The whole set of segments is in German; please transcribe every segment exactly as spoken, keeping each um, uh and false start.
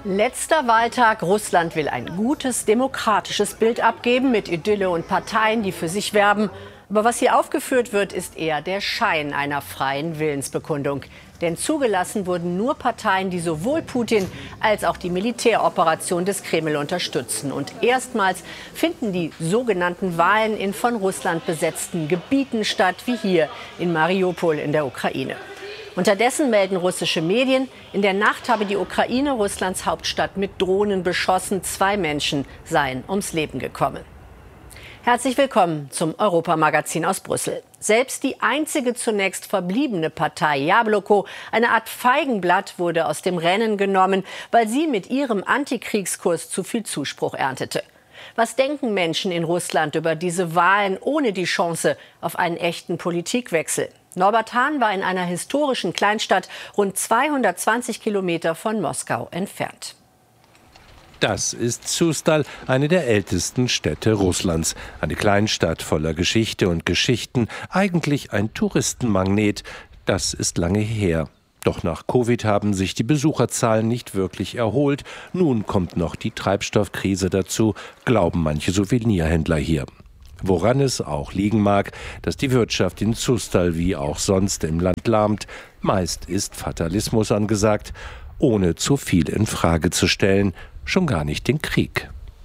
Letzter Wahltag. Russland will ein gutes, demokratisches Bild abgeben mit Idylle und Parteien, die für sich werben. Aber was hier aufgeführt wird, ist eher der Schein einer freien Willensbekundung. Denn zugelassen wurden nur Parteien, die sowohl Putin als auch die Militäroperation des Kreml unterstützen. Und erstmals finden die sogenannten Wahlen in von Russland besetzten Gebieten statt, wie hier in Mariupol in der Ukraine. Unterdessen melden russische Medien, in der Nacht habe die Ukraine Russlands Hauptstadt mit Drohnen beschossen. Zwei Menschen seien ums Leben gekommen. Herzlich willkommen zum Europamagazin aus Brüssel. Selbst die einzige zunächst verbliebene Partei Jabloko, eine Art Feigenblatt, wurde aus dem Rennen genommen, weil sie mit ihrem Antikriegskurs zu viel Zuspruch erntete. Was denken Menschen in Russland über diese Wahlen ohne die Chance auf einen echten Politikwechsel? Norbert Hahn war in einer historischen Kleinstadt rund zweihundertzwanzig Kilometer von Moskau entfernt. Das ist Sustal, eine der ältesten Städte Russlands. Eine Kleinstadt voller Geschichte und Geschichten, eigentlich ein Touristenmagnet. Das ist lange her. Doch nach Covid haben sich die Besucherzahlen nicht wirklich erholt. Nun kommt noch die Treibstoffkrise dazu, glauben manche Souvenirhändler hier. Woran es auch liegen mag, dass die Wirtschaft in Sustal wie auch sonst im Land lahmt. Meist ist Fatalismus angesagt, ohne zu viel in Frage zu stellen, schon gar nicht den Krieg.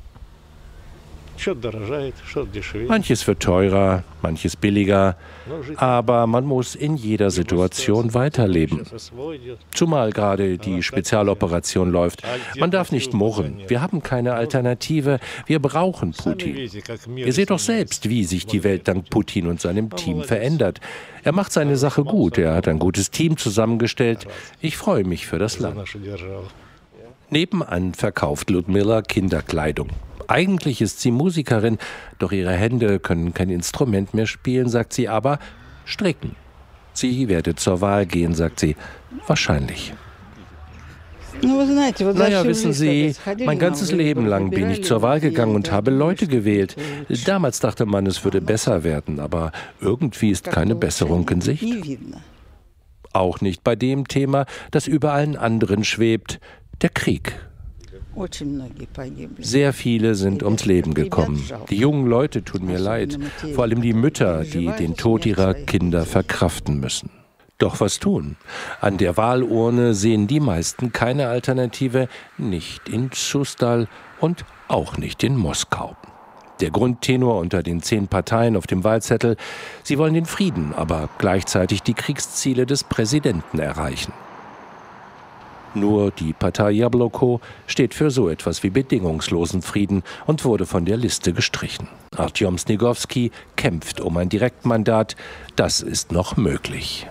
Manches wird teurer, manches billiger, aber man muss in jeder Situation weiterleben. Zumal gerade die Spezialoperation läuft. Man darf nicht murren. Wir haben keine Alternative. Wir brauchen Putin. Ihr seht doch selbst, wie sich die Welt dank Putin und seinem Team verändert. Er macht seine Sache gut. Er hat ein gutes Team zusammengestellt. Ich freue mich für das Land. Nebenan verkauft Ludmilla Kinderkleidung. Eigentlich ist sie Musikerin, doch ihre Hände können kein Instrument mehr spielen, sagt sie, aber stricken. Sie werde zur Wahl gehen, sagt sie, wahrscheinlich. Naja, wissen Sie, mein ganzes Leben lang bin ich zur Wahl gegangen und habe Leute gewählt. Damals dachte man, es würde besser werden, aber irgendwie ist keine Besserung in Sicht. Auch nicht bei dem Thema, das über allen anderen schwebt, der Krieg. Sehr viele sind ums Leben gekommen. Die jungen Leute tun mir leid, vor allem die Mütter, die den Tod ihrer Kinder verkraften müssen. Doch was tun? An der Wahlurne sehen die meisten keine Alternative, nicht in Sustal und auch nicht in Moskau. Der Grundtenor unter den zehn Parteien auf dem Wahlzettel: Sie wollen den Frieden, aber gleichzeitig die Kriegsziele des Präsidenten erreichen. Nur die Partei Jabloko steht für so etwas wie bedingungslosen Frieden und wurde von der Liste gestrichen. Artjom Snegowski kämpft um ein Direktmandat. Das ist noch möglich.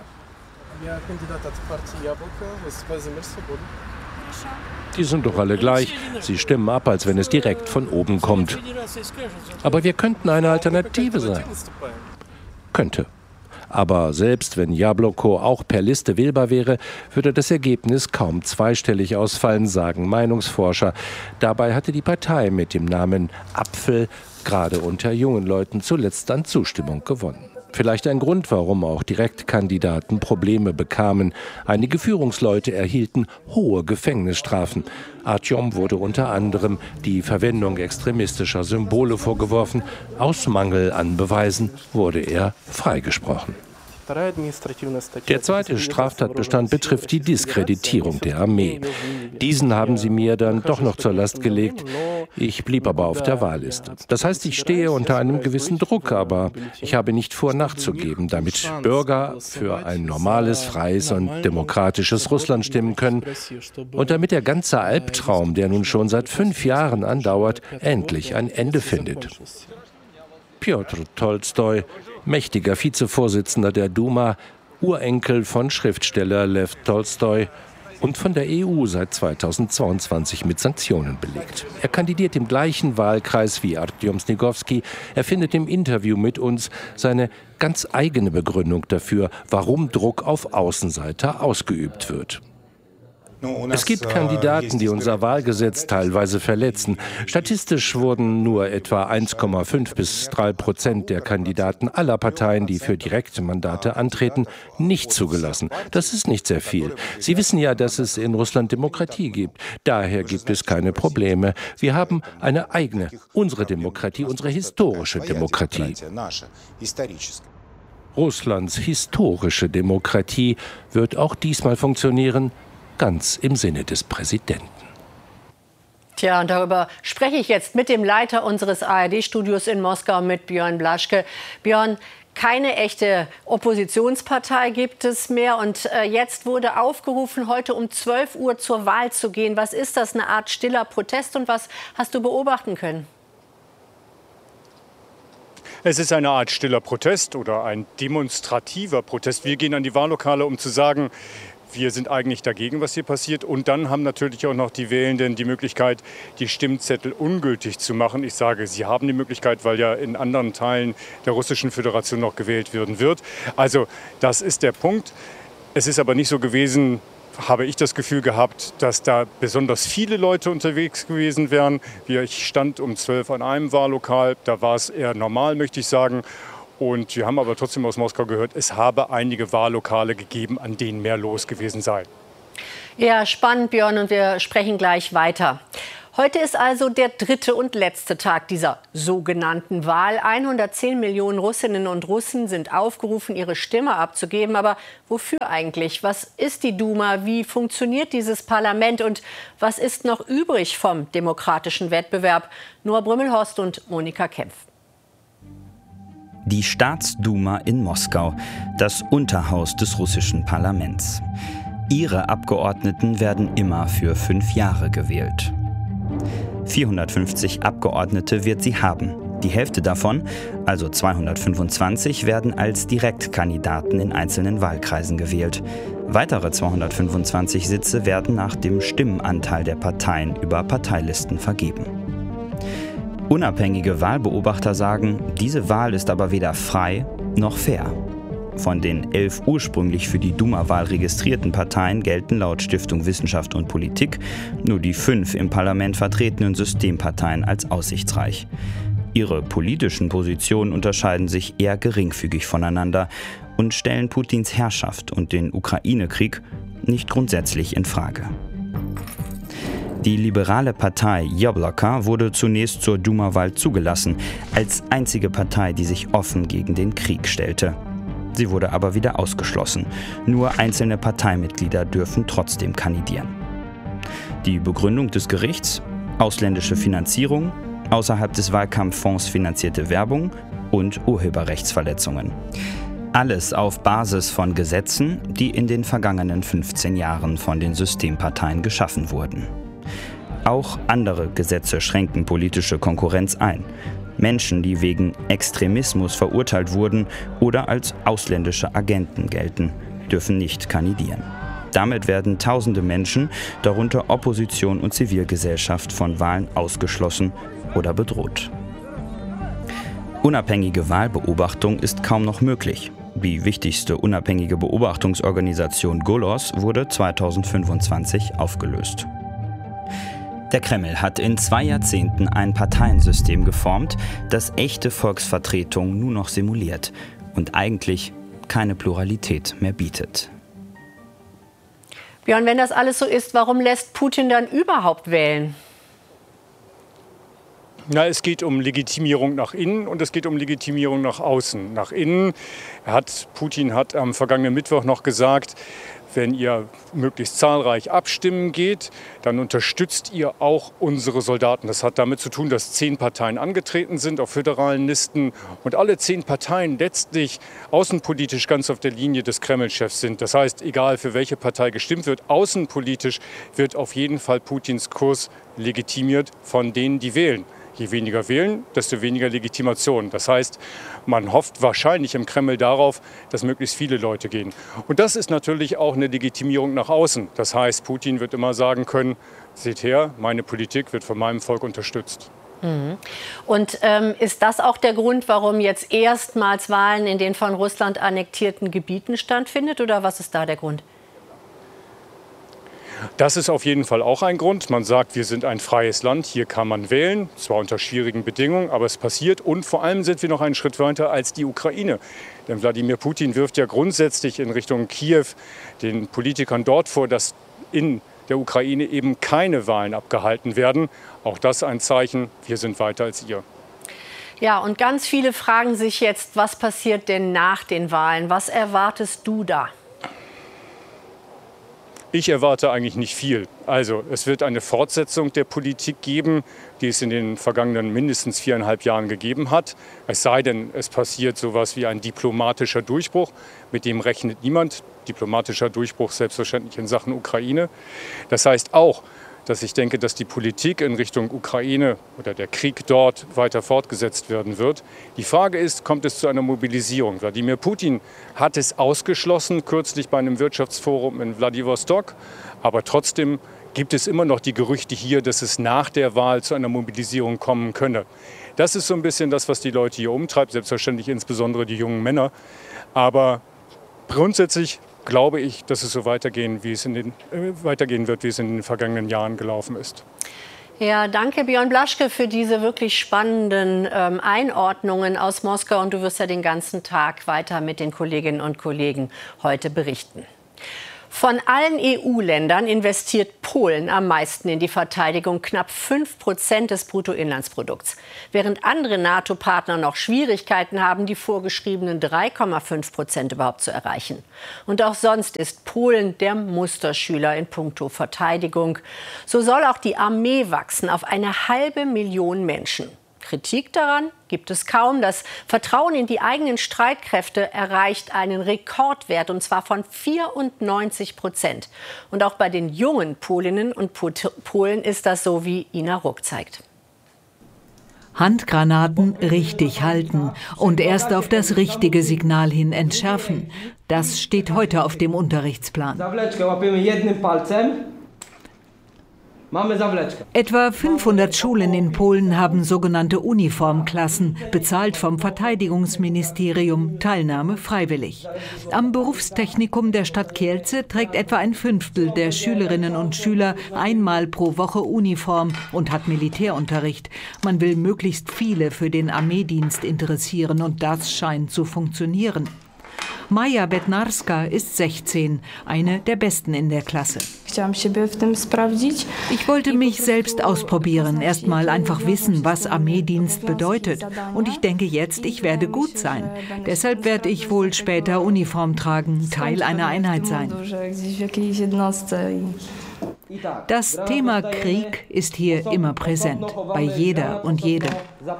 Die sind doch alle gleich. Sie stimmen ab, als wenn es direkt von oben kommt. Aber wir könnten eine Alternative sein. Könnte. Aber selbst wenn Jabloko auch per Liste wählbar wäre, würde das Ergebnis kaum zweistellig ausfallen, sagen Meinungsforscher. Dabei hatte die Partei mit dem Namen Apfel gerade unter jungen Leuten zuletzt an Zustimmung gewonnen. Vielleicht ein Grund, warum auch Direktkandidaten Probleme bekamen. Einige Führungsleute erhielten hohe Gefängnisstrafen. Artjom wurde unter anderem die Verwendung extremistischer Symbole vorgeworfen. Aus Mangel an Beweisen wurde er freigesprochen. Der zweite Straftatbestand betrifft die Diskreditierung der Armee. Diesen haben sie mir dann doch noch zur Last gelegt. Ich blieb aber auf der Wahlliste. Das heißt, ich stehe unter einem gewissen Druck, aber ich habe nicht vor, nachzugeben, damit Bürger für ein normales, freies und demokratisches Russland stimmen können und damit der ganze Albtraum, der nun schon seit fünf Jahren andauert, endlich ein Ende findet. Pjotr Tolstoi, mächtiger Vizevorsitzender der Duma, Urenkel von Schriftsteller Lew Tolstoi und von der E U seit zweitausendzweiundzwanzig mit Sanktionen belegt. Er kandidiert im gleichen Wahlkreis wie Artjom Snegowski. Er findet im Interview mit uns seine ganz eigene Begründung dafür, warum Druck auf Außenseiter ausgeübt wird. Es gibt Kandidaten, die unser Wahlgesetz teilweise verletzen. Statistisch wurden nur etwa eins Komma fünf bis drei Prozent der Kandidaten aller Parteien, die für direkte Mandate antreten, nicht zugelassen. Das ist nicht sehr viel. Sie wissen ja, dass es in Russland Demokratie gibt. Daher gibt es keine Probleme. Wir haben eine eigene, unsere Demokratie, unsere historische Demokratie. Russlands historische Demokratie wird auch diesmal funktionieren, ganz im Sinne des Präsidenten. Tja, und darüber spreche ich jetzt mit dem Leiter unseres A R D-Studios in Moskau, mit Björn Blaschke. Björn, keine echte Oppositionspartei gibt es mehr. Und äh, jetzt wurde aufgerufen, heute um zwölf Uhr zur Wahl zu gehen. Was ist das, eine Art stiller Protest? Und was hast du beobachten können? Es ist eine Art stiller Protest oder ein demonstrativer Protest. Wir gehen an die Wahllokale, um zu sagen, wir sind eigentlich dagegen, was hier passiert. Und dann haben natürlich auch noch die Wählenden die Möglichkeit, die Stimmzettel ungültig zu machen. Ich sage, sie haben die Möglichkeit, weil ja in anderen Teilen der Russischen Föderation noch gewählt werden wird. Also das ist der Punkt. Es ist aber nicht so gewesen, habe ich das Gefühl gehabt, dass da besonders viele Leute unterwegs gewesen wären. Ich stand um zwölf an einem Wahllokal, da war es eher normal, möchte ich sagen. Und wir haben aber trotzdem aus Moskau gehört, es habe einige Wahllokale gegeben, an denen mehr los gewesen sei. Ja, spannend, Björn, und wir sprechen gleich weiter. Heute ist also der dritte und letzte Tag dieser sogenannten Wahl. hundertzehn Millionen Russinnen und Russen sind aufgerufen, ihre Stimme abzugeben. Aber wofür eigentlich? Was ist die Duma? Wie funktioniert dieses Parlament? Und was ist noch übrig vom demokratischen Wettbewerb? Noah Brümmelhorst und Monika Kempf. Die Staatsduma in Moskau, das Unterhaus des russischen Parlaments. Ihre Abgeordneten werden immer für fünf Jahre gewählt. vierhundertfünfzig Abgeordnete wird sie haben. Die Hälfte davon, also zweihundertfünfundzwanzig, werden als Direktkandidaten in einzelnen Wahlkreisen gewählt. Weitere zweihundertfünfundzwanzig Sitze werden nach dem Stimmenanteil der Parteien über Parteilisten vergeben. Unabhängige Wahlbeobachter sagen, diese Wahl ist aber weder frei noch fair. Von den elf ursprünglich für die Duma-Wahl registrierten Parteien gelten laut Stiftung Wissenschaft und Politik nur die fünf im Parlament vertretenen Systemparteien als aussichtsreich. Ihre politischen Positionen unterscheiden sich eher geringfügig voneinander und stellen Putins Herrschaft und den Ukraine-Krieg nicht grundsätzlich in Frage. Die liberale Partei Jabloko wurde zunächst zur Duma-Wahl zugelassen, als einzige Partei, die sich offen gegen den Krieg stellte. Sie wurde aber wieder ausgeschlossen. Nur einzelne Parteimitglieder dürfen trotzdem kandidieren. Die Begründung des Gerichts: ausländische Finanzierung, außerhalb des Wahlkampffonds finanzierte Werbung und Urheberrechtsverletzungen. Alles auf Basis von Gesetzen, die in den vergangenen fünfzehn Jahren von den Systemparteien geschaffen wurden. Auch andere Gesetze schränken politische Konkurrenz ein. Menschen, die wegen Extremismus verurteilt wurden oder als ausländische Agenten gelten, dürfen nicht kandidieren. Damit werden tausende Menschen, darunter Opposition und Zivilgesellschaft, von Wahlen ausgeschlossen oder bedroht. Unabhängige Wahlbeobachtung ist kaum noch möglich. Die wichtigste unabhängige Beobachtungsorganisation Golos wurde zweitausendfünfundzwanzig aufgelöst. Der Kreml hat in zwei Jahrzehnten ein Parteiensystem geformt, das echte Volksvertretung nur noch simuliert und eigentlich keine Pluralität mehr bietet. Björn, wenn das alles so ist, warum lässt Putin dann überhaupt wählen? Na, es geht um Legitimierung nach innen und es geht um Legitimierung nach außen. Nach innen hat Putin hat am vergangenen Mittwoch noch gesagt, wenn ihr möglichst zahlreich abstimmen geht, dann unterstützt ihr auch unsere Soldaten. Das hat damit zu tun, dass zehn Parteien angetreten sind auf föderalen Listen und alle zehn Parteien letztlich außenpolitisch ganz auf der Linie des Kreml-Chefs sind. Das heißt, egal für welche Partei gestimmt wird, außenpolitisch wird auf jeden Fall Putins Kurs legitimiert von denen, die wählen. Je weniger wählen, desto weniger Legitimation. Das heißt, man hofft wahrscheinlich im Kreml darauf, dass möglichst viele Leute gehen. Und das ist natürlich auch eine Legitimierung nach außen. Das heißt, Putin wird immer sagen können, seht her, meine Politik wird von meinem Volk unterstützt. Mhm. Und ähm, ist das auch der Grund, warum jetzt erstmals Wahlen in den von Russland annektierten Gebieten stattfindet? Oder was ist da der Grund? Das ist auf jeden Fall auch ein Grund. Man sagt, wir sind ein freies Land, hier kann man wählen, zwar unter schwierigen Bedingungen, aber es passiert. Und vor allem sind wir noch einen Schritt weiter als die Ukraine. Denn Wladimir Putin wirft ja grundsätzlich in Richtung Kiew den Politikern dort vor, dass in der Ukraine eben keine Wahlen abgehalten werden. Auch das ein Zeichen, wir sind weiter als ihr. Ja, und ganz viele fragen sich jetzt, was passiert denn nach den Wahlen? Was erwartest du da? Ich erwarte eigentlich nicht viel. Also es wird eine Fortsetzung der Politik geben, die es in den vergangenen mindestens viereinhalb Jahren gegeben hat. Es sei denn, es passiert sowas wie ein diplomatischer Durchbruch, mit dem rechnet niemand. Diplomatischer Durchbruch selbstverständlich in Sachen Ukraine. Das heißt auch, dass ich denke, dass die Politik in Richtung Ukraine oder der Krieg dort weiter fortgesetzt werden wird. Die Frage ist, kommt es zu einer Mobilisierung? Wladimir Putin hat es ausgeschlossen, kürzlich bei einem Wirtschaftsforum in Wladiwostok. Aber trotzdem gibt es immer noch die Gerüchte hier, dass es nach der Wahl zu einer Mobilisierung kommen könne. Das ist so ein bisschen das, was die Leute hier umtreibt, selbstverständlich insbesondere die jungen Männer. Aber grundsätzlich glaube ich, dass es so weitergehen, wie es in den, äh, weitergehen wird, wie es in den vergangenen Jahren gelaufen ist. Ja, danke Björn Blaschke für diese wirklich spannenden ähm, Einordnungen aus Moskau. Und du wirst ja den ganzen Tag weiter mit den Kolleginnen und Kollegen heute berichten. Von allen E U-Ländern investiert Polen am meisten in die Verteidigung, knapp fünf Prozent des Bruttoinlandsprodukts. Während andere NATO-Partner noch Schwierigkeiten haben, die vorgeschriebenen drei Komma fünf Prozent überhaupt zu erreichen. Und auch sonst ist Polen der Musterschüler in puncto Verteidigung. So soll auch die Armee wachsen auf eine halbe Million Menschen. Kritik daran gibt es kaum. Das Vertrauen in die eigenen Streitkräfte erreicht einen Rekordwert, und zwar von vierundneunzig Prozent. Und auch bei den jungen Polinnen und Polen ist das so, wie Ina Ruck zeigt. Handgranaten richtig halten und erst auf das richtige Signal hin entschärfen. Das steht heute auf dem Unterrichtsplan. Etwa fünfhundert Schulen in Polen haben sogenannte Uniformklassen, bezahlt vom Verteidigungsministerium, Teilnahme freiwillig. Am Berufstechnikum der Stadt Kielce trägt etwa ein Fünftel der Schülerinnen und Schüler einmal pro Woche Uniform und hat Militärunterricht. Man will möglichst viele für den Armeedienst interessieren, und das scheint zu funktionieren. Maja Bednarska ist sechzehn, eine der Besten in der Klasse. Ich wollte mich selbst ausprobieren, erst mal einfach wissen, was Armeedienst bedeutet. Und ich denke jetzt, ich werde gut sein. Deshalb werde ich wohl später Uniform tragen, Teil einer Einheit sein. Das Thema Krieg ist hier immer präsent, bei jeder und jedem.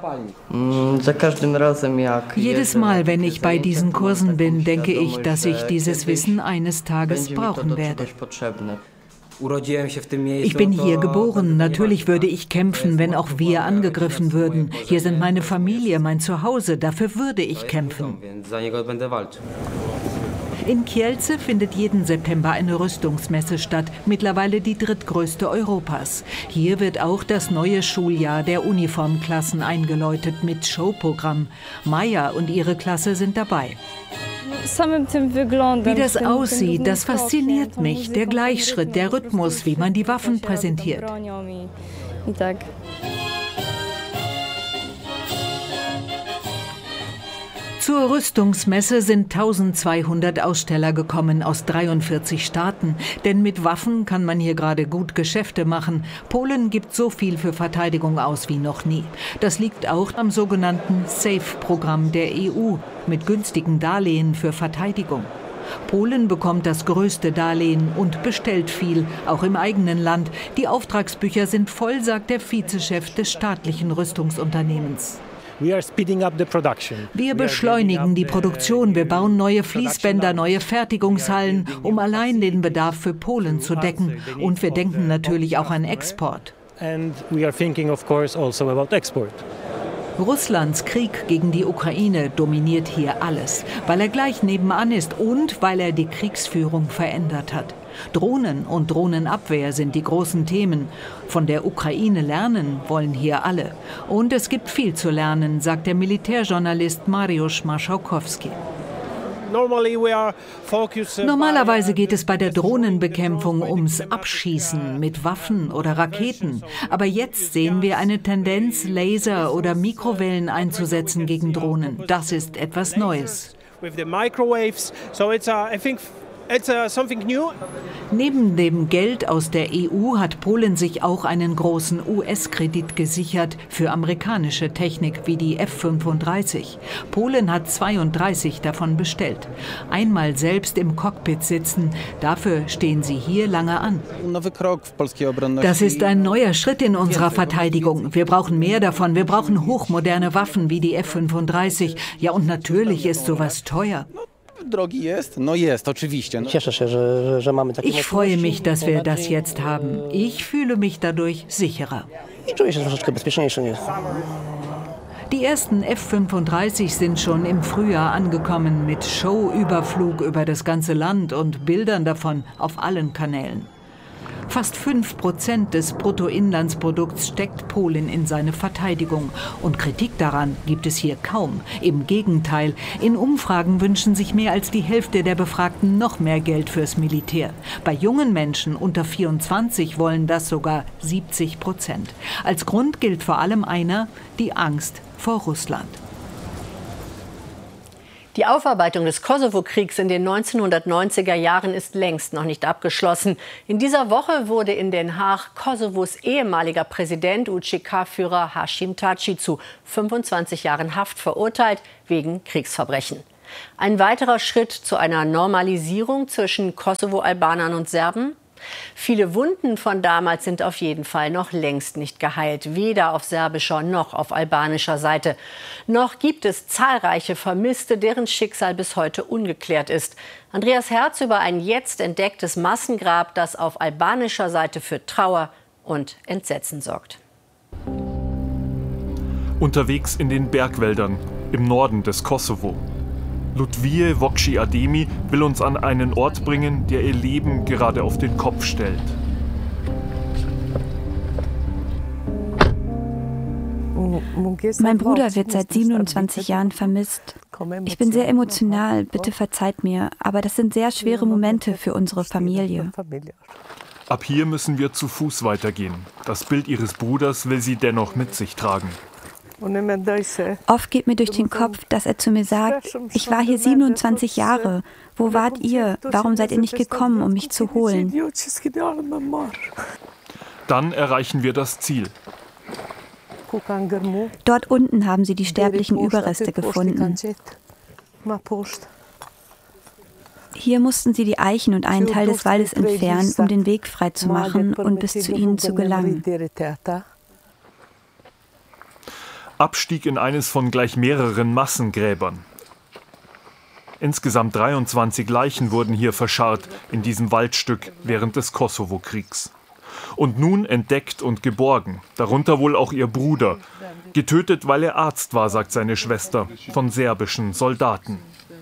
Jedes Mal, wenn ich bei diesen Kursen bin, denke ich, dass ich dieses Wissen eines Tages brauchen werde. Ich bin hier geboren. Natürlich würde ich kämpfen, wenn auch wir angegriffen würden. Hier sind meine Familie, mein Zuhause. Dafür würde ich kämpfen. In Kielce findet jeden September eine Rüstungsmesse statt, mittlerweile die drittgrößte Europas. Hier wird auch das neue Schuljahr der Uniformklassen eingeläutet mit Showprogramm. Maja und ihre Klasse sind dabei. Wie das aussieht, das fasziniert mich. Der Gleichschritt, der Rhythmus, wie man die Waffen präsentiert. Zur Rüstungsmesse sind eintausendzweihundert Aussteller gekommen aus dreiundvierzig Staaten. Denn mit Waffen kann man hier gerade gut Geschäfte machen. Polen gibt so viel für Verteidigung aus wie noch nie. Das liegt auch am sogenannten SAFE-Programm der E U mit günstigen Darlehen für Verteidigung. Polen bekommt das größte Darlehen und bestellt viel, auch im eigenen Land. Die Auftragsbücher sind voll, sagt der Vizechef des staatlichen Rüstungsunternehmens. Wir beschleunigen die Produktion, wir bauen neue Fließbänder, neue Fertigungshallen, um allein den Bedarf für Polen zu decken. Und wir denken natürlich auch an Export. Russlands Krieg gegen die Ukraine dominiert hier alles, weil er gleich nebenan ist und weil er die Kriegsführung verändert hat. Drohnen und Drohnenabwehr sind die großen Themen. Von der Ukraine lernen wollen hier alle. Und es gibt viel zu lernen, sagt der Militärjournalist Mariusz Marszałkowski. Normalerweise geht es bei der Drohnenbekämpfung ums Abschießen mit Waffen oder Raketen. Aber jetzt sehen wir eine Tendenz, Laser oder Mikrowellen einzusetzen gegen Drohnen. Das ist etwas Neues. Neben dem Geld aus der E U hat Polen sich auch einen großen U S-Kredit gesichert für amerikanische Technik wie die F fünfunddreißig. Polen hat zweiunddreißig davon bestellt. Einmal selbst im Cockpit sitzen, dafür stehen sie hier lange an. Das ist ein neuer Schritt in unserer Verteidigung. Wir brauchen mehr davon. Wir brauchen hochmoderne Waffen wie die F fünfunddreißig. Ja, und natürlich ist sowas teuer. Ich freue mich, dass wir das jetzt haben. Ich fühle mich dadurch sicherer. Die ersten F fünfunddreißig sind schon im Frühjahr angekommen mit Showüberflug über das ganze Land und Bildern davon auf allen Kanälen. Fast fünf Prozent des Bruttoinlandsprodukts steckt Polen in seine Verteidigung. Und Kritik daran gibt es hier kaum. Im Gegenteil, in Umfragen wünschen sich mehr als die Hälfte der Befragten noch mehr Geld fürs Militär. Bei jungen Menschen unter vierundzwanzig wollen das sogar siebzig Prozent. Als Grund gilt vor allem einer: die Angst vor Russland. Die Aufarbeitung des Kosovo-Kriegs in den neunzehnhundertneunziger Jahren ist längst noch nicht abgeschlossen. In dieser Woche wurde in Den Haag Kosovos ehemaliger Präsident, U C K-Führer Hashim Thaçi, zu fünfundzwanzig Jahren Haft verurteilt wegen Kriegsverbrechen. Ein weiterer Schritt zu einer Normalisierung zwischen Kosovo-Albanern und Serben? Viele Wunden von damals sind auf jeden Fall noch längst nicht geheilt, weder auf serbischer noch auf albanischer Seite. Noch gibt es zahlreiche Vermisste, deren Schicksal bis heute ungeklärt ist. Andreas Herz über ein jetzt entdecktes Massengrab, das auf albanischer Seite für Trauer und Entsetzen sorgt. Unterwegs in den Bergwäldern im Norden des Kosovo. Lutfije Vokshi-Ademi will uns an einen Ort bringen, der ihr Leben gerade auf den Kopf stellt. Mein Bruder wird seit siebenundzwanzig Jahren vermisst. Ich bin sehr emotional, bitte verzeiht mir, aber das sind sehr schwere Momente für unsere Familie. Ab hier müssen wir zu Fuß weitergehen. Das Bild ihres Bruders will sie dennoch mit sich tragen. Oft geht mir durch den Kopf, dass er zu mir sagt: Ich war hier siebenundzwanzig Jahre. Wo wart ihr? Warum seid ihr nicht gekommen, um mich zu holen? Dann erreichen wir das Ziel. Dort unten haben sie die sterblichen Überreste gefunden. Hier mussten sie die Eichen und einen Teil des Waldes entfernen, um den Weg frei zu machen und bis zu ihnen zu gelangen. Abstieg in eines von gleich mehreren Massengräbern. Insgesamt dreiundzwanzig Leichen wurden hier verscharrt in diesem Waldstück während des Kosovo-Kriegs. Und nun entdeckt und geborgen, darunter wohl auch ihr Bruder. Getötet, weil er Arzt war, sagt seine Schwester, von serbischen Soldaten.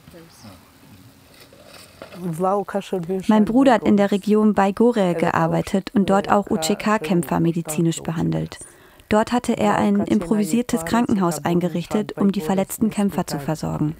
Mein Bruder hat in der Region Bajgore gearbeitet und dort auch U C K-Kämpfer medizinisch behandelt. Dort hatte er ein improvisiertes Krankenhaus eingerichtet, um die verletzten Kämpfer zu versorgen.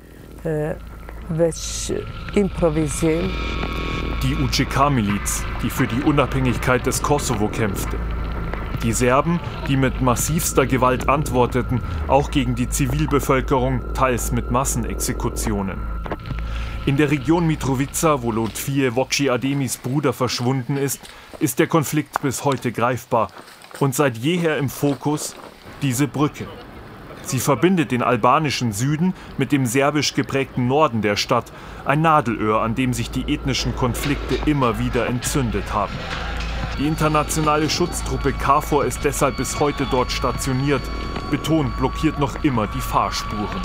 Die U C K-Miliz, die für die Unabhängigkeit des Kosovo kämpfte. Die Serben, die mit massivster Gewalt antworteten, auch gegen die Zivilbevölkerung, teils mit Massenexekutionen. In der Region Mitrovica, wo Lutfije Vokshi-Ademis Bruder verschwunden ist, ist der Konflikt bis heute greifbar. Und seit jeher im Fokus diese Brücke. Sie verbindet den albanischen Süden mit dem serbisch geprägten Norden der Stadt, ein Nadelöhr, an dem sich die ethnischen Konflikte immer wieder entzündet haben. Die internationale Schutztruppe KFOR ist deshalb bis heute dort stationiert, betont blockiert noch immer die Fahrspuren.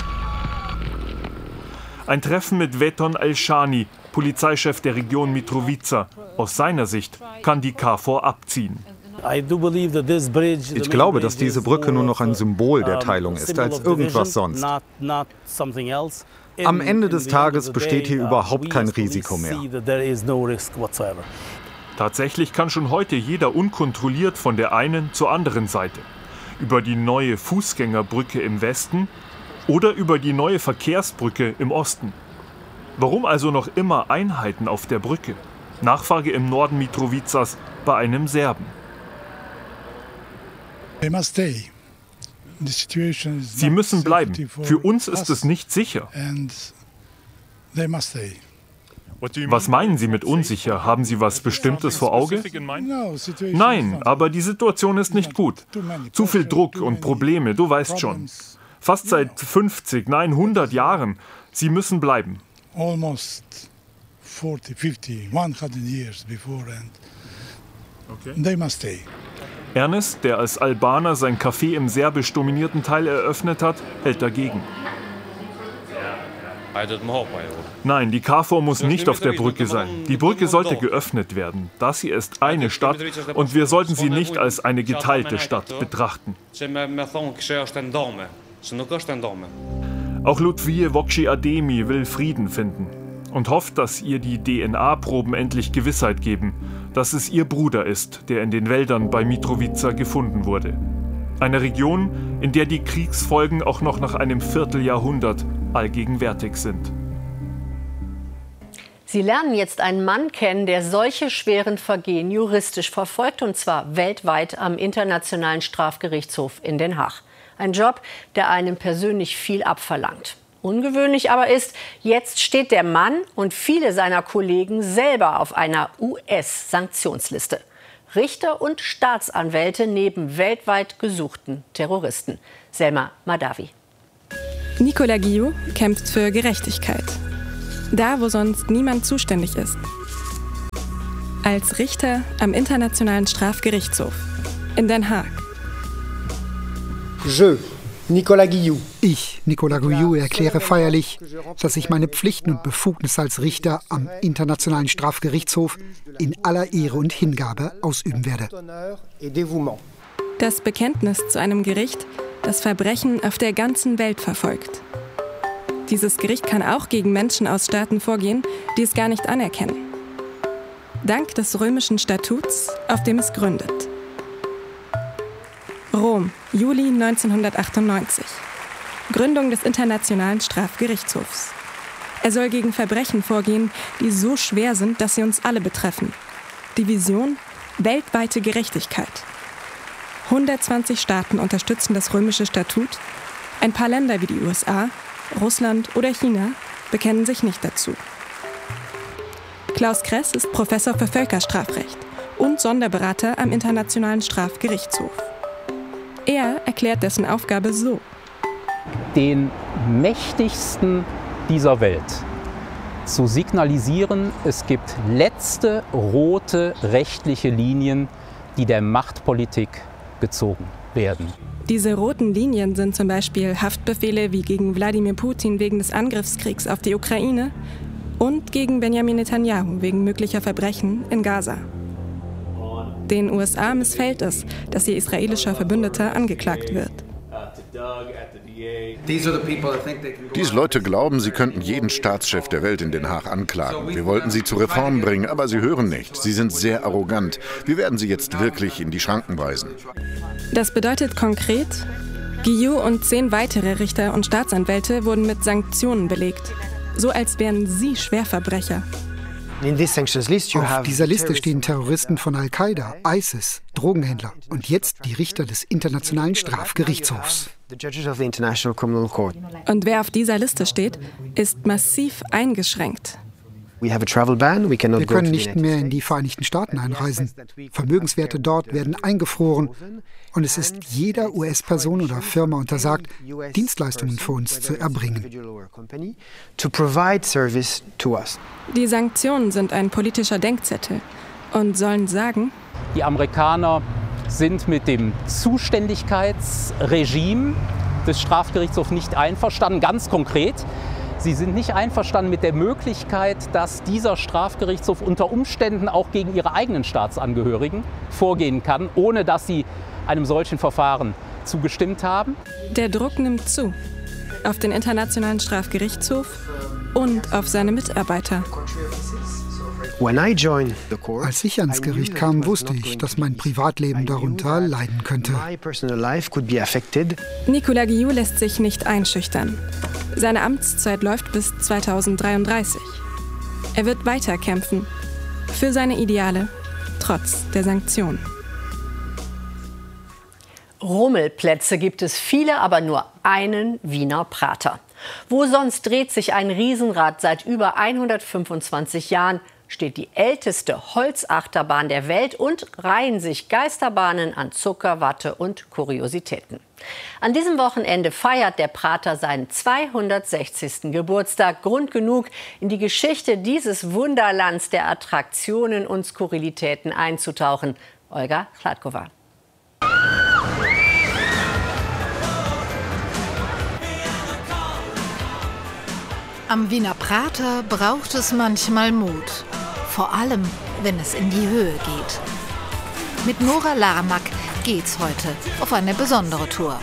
Ein Treffen mit Veton Elshani, Polizeichef der Region Mitrovica. Aus seiner Sicht kann die KFOR abziehen. Ich glaube, dass diese Brücke nur noch ein Symbol der Teilung ist, als irgendwas sonst. Am Ende des Tages besteht hier überhaupt kein Risiko mehr. Tatsächlich kann schon heute jeder unkontrolliert von der einen zur anderen Seite. Über die neue Fußgängerbrücke im Westen oder über die neue Verkehrsbrücke im Osten. Warum also noch immer Einheiten auf der Brücke? Nachfrage im Norden Mitrovicas bei einem Serben. Sie müssen bleiben. Für uns ist es nicht sicher. Was meinen Sie mit unsicher? Haben Sie was Bestimmtes vor Auge? Nein, aber die Situation ist nicht gut. Zu viel Druck und Probleme, du weißt schon. Fast seit fünfzig, nein, hundert Jahren. Sie müssen bleiben. Ernest, der als Albaner sein Café im serbisch dominierten Teil eröffnet hat, hält dagegen. Nein, die KFOR muss nicht auf der Brücke sein. Die Brücke sollte geöffnet werden. Das hier ist eine Stadt und wir sollten sie nicht als eine geteilte Stadt betrachten. Auch Lutfie Vokshi-Ademi will Frieden finden und hofft, dass ihr die D N A-Proben endlich Gewissheit geben, dass es ihr Bruder ist, der in den Wäldern bei Mitrovica gefunden wurde. Eine Region, in der die Kriegsfolgen auch noch nach einem Vierteljahrhundert allgegenwärtig sind. Sie lernen jetzt einen Mann kennen, der solche schweren Vergehen juristisch verfolgt, und zwar weltweit am Internationalen Strafgerichtshof in Den Haag. Ein Job, der einem persönlich viel abverlangt. Ungewöhnlich aber ist, jetzt steht der Mann und viele seiner Kollegen selber auf einer U S-Sanktionsliste. Richter und Staatsanwälte neben weltweit gesuchten Terroristen. Selma Mahdavi. Nicolas Guillot kämpft für Gerechtigkeit. Da, wo sonst niemand zuständig ist. Als Richter am Internationalen Strafgerichtshof in Den Haag. Je, Nicolas Guillot. Ich, Nicolas Guillot, erkläre feierlich, dass ich meine Pflichten und Befugnisse als Richter am Internationalen Strafgerichtshof in aller Ehre und Hingabe ausüben werde. Das Bekenntnis zu einem Gericht, das Verbrechen auf der ganzen Welt verfolgt. Dieses Gericht kann auch gegen Menschen aus Staaten vorgehen, die es gar nicht anerkennen. Dank des römischen Statuts, auf dem es gründet. Rom, Juli neunzehnhundertachtundneunzig. Gründung des Internationalen Strafgerichtshofs. Er soll gegen Verbrechen vorgehen, die so schwer sind, dass sie uns alle betreffen. Die Vision: weltweite Gerechtigkeit. hundertzwanzig Staaten unterstützen das römische Statut. Ein paar Länder wie die U S A, Russland oder China bekennen sich nicht dazu. Klaus Kress ist Professor für Völkerstrafrecht und Sonderberater am Internationalen Strafgerichtshof. Er erklärt dessen Aufgabe so: Den mächtigsten dieser Welt zu signalisieren, es gibt letzte rote rechtliche Linien, die der Machtpolitik gezogen werden. Diese roten Linien sind zum Beispiel Haftbefehle wie gegen Wladimir Putin wegen des Angriffskriegs auf die Ukraine und gegen Benjamin Netanyahu wegen möglicher Verbrechen in Gaza. Den U S A missfällt es, dass ihr israelischer Verbündeter angeklagt wird. Diese Leute glauben, sie könnten jeden Staatschef der Welt in Den Haag anklagen. Wir wollten sie zu Reformen bringen, aber sie hören nicht. Sie sind sehr arrogant. Wir werden sie jetzt wirklich in die Schranken weisen. Das bedeutet konkret, Guillot und zehn weitere Richter und Staatsanwälte wurden mit Sanktionen belegt. So als wären sie Schwerverbrecher. Auf dieser Liste stehen Terroristen von Al-Qaida, ISIS, Drogenhändler und jetzt die Richter des Internationalen Strafgerichtshofs. Und wer auf dieser Liste steht, ist massiv eingeschränkt. Wir können nicht mehr in die Vereinigten Staaten einreisen. Vermögenswerte dort werden eingefroren und es ist jeder U S-Person oder Firma untersagt, Dienstleistungen für uns zu erbringen. Die Sanktionen sind ein politischer Denkzettel und sollen sagen: Die Amerikaner sind mit dem Zuständigkeitsregime des Strafgerichtshofs nicht einverstanden, ganz konkret. Sie sind nicht einverstanden mit der Möglichkeit, dass dieser Strafgerichtshof unter Umständen auch gegen ihre eigenen Staatsangehörigen vorgehen kann, ohne dass sie einem solchen Verfahren zugestimmt haben. Der Druck nimmt zu. Auf den Internationalen Strafgerichtshof und auf seine Mitarbeiter. Als ich ans Gericht kam, wusste ich, dass mein Privatleben darunter leiden könnte. Nicolas Guillot lässt sich nicht einschüchtern. Seine Amtszeit läuft bis zweitausenddreiunddreißig. Er wird weiter kämpfen für seine Ideale, trotz der Sanktionen. Rummelplätze gibt es viele, aber nur einen Wiener Prater. Wo sonst dreht sich ein Riesenrad seit über hundertfünfundzwanzig Jahren, steht die älteste Holzachterbahn der Welt und reihen sich Geisterbahnen an Zucker, Watte und Kuriositäten. An diesem Wochenende feiert der Prater seinen zweihundertsechzigsten Geburtstag. Grund genug, in die Geschichte dieses Wunderlands der Attraktionen und Skurrilitäten einzutauchen. Olga Hladkova. Am Wiener Prater braucht es manchmal Mut. Vor allem, wenn es in die Höhe geht. Mit Nora Larmack geht's heute auf eine besondere Tour.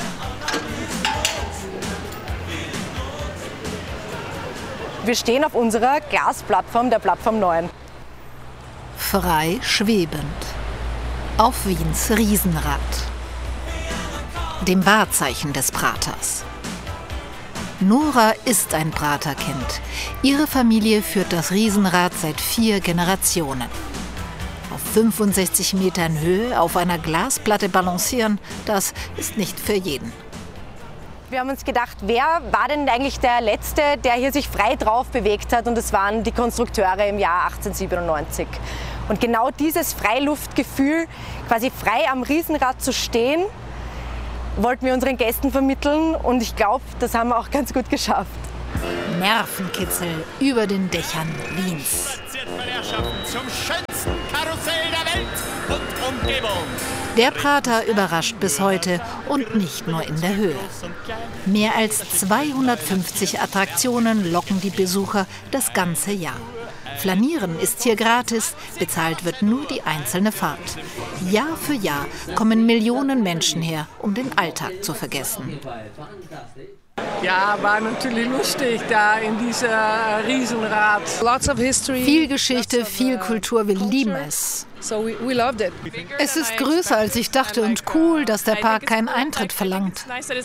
Wir stehen auf unserer Glasplattform, der Plattform neun. Frei schwebend. Auf Wiens Riesenrad. Dem Wahrzeichen des Praters. Nora ist ein Praterkind. Ihre Familie führt das Riesenrad seit vier Generationen. Auf fünfundsechzig Metern Höhe auf einer Glasplatte balancieren, das ist nicht für jeden. Wir haben uns gedacht, wer war denn eigentlich der Letzte, der hier sich frei drauf bewegt hat? Und das waren die Konstrukteure im Jahr achtzehnhundertsiebenundneunzig. Und genau dieses Freiluftgefühl, quasi frei am Riesenrad zu stehen, wollten wir unseren Gästen vermitteln. Und ich glaube, das haben wir auch ganz gut geschafft. Nervenkitzel über den Dächern Wiens. Zum schönsten Karussell der Welt und Umgebung. Der Prater überrascht bis heute und nicht nur in der Höhe. Mehr als zweihundertfünfzig Attraktionen locken die Besucher das ganze Jahr. Flanieren ist hier gratis, bezahlt wird nur die einzelne Fahrt. Jahr für Jahr kommen Millionen Menschen her, um den Alltag zu vergessen. Ja, war natürlich lustig da in dieser Riesenrad. Viel Geschichte, viel Kultur, wir lieben es. Es ist größer als ich dachte und cool, dass der Park keinen Eintritt verlangt.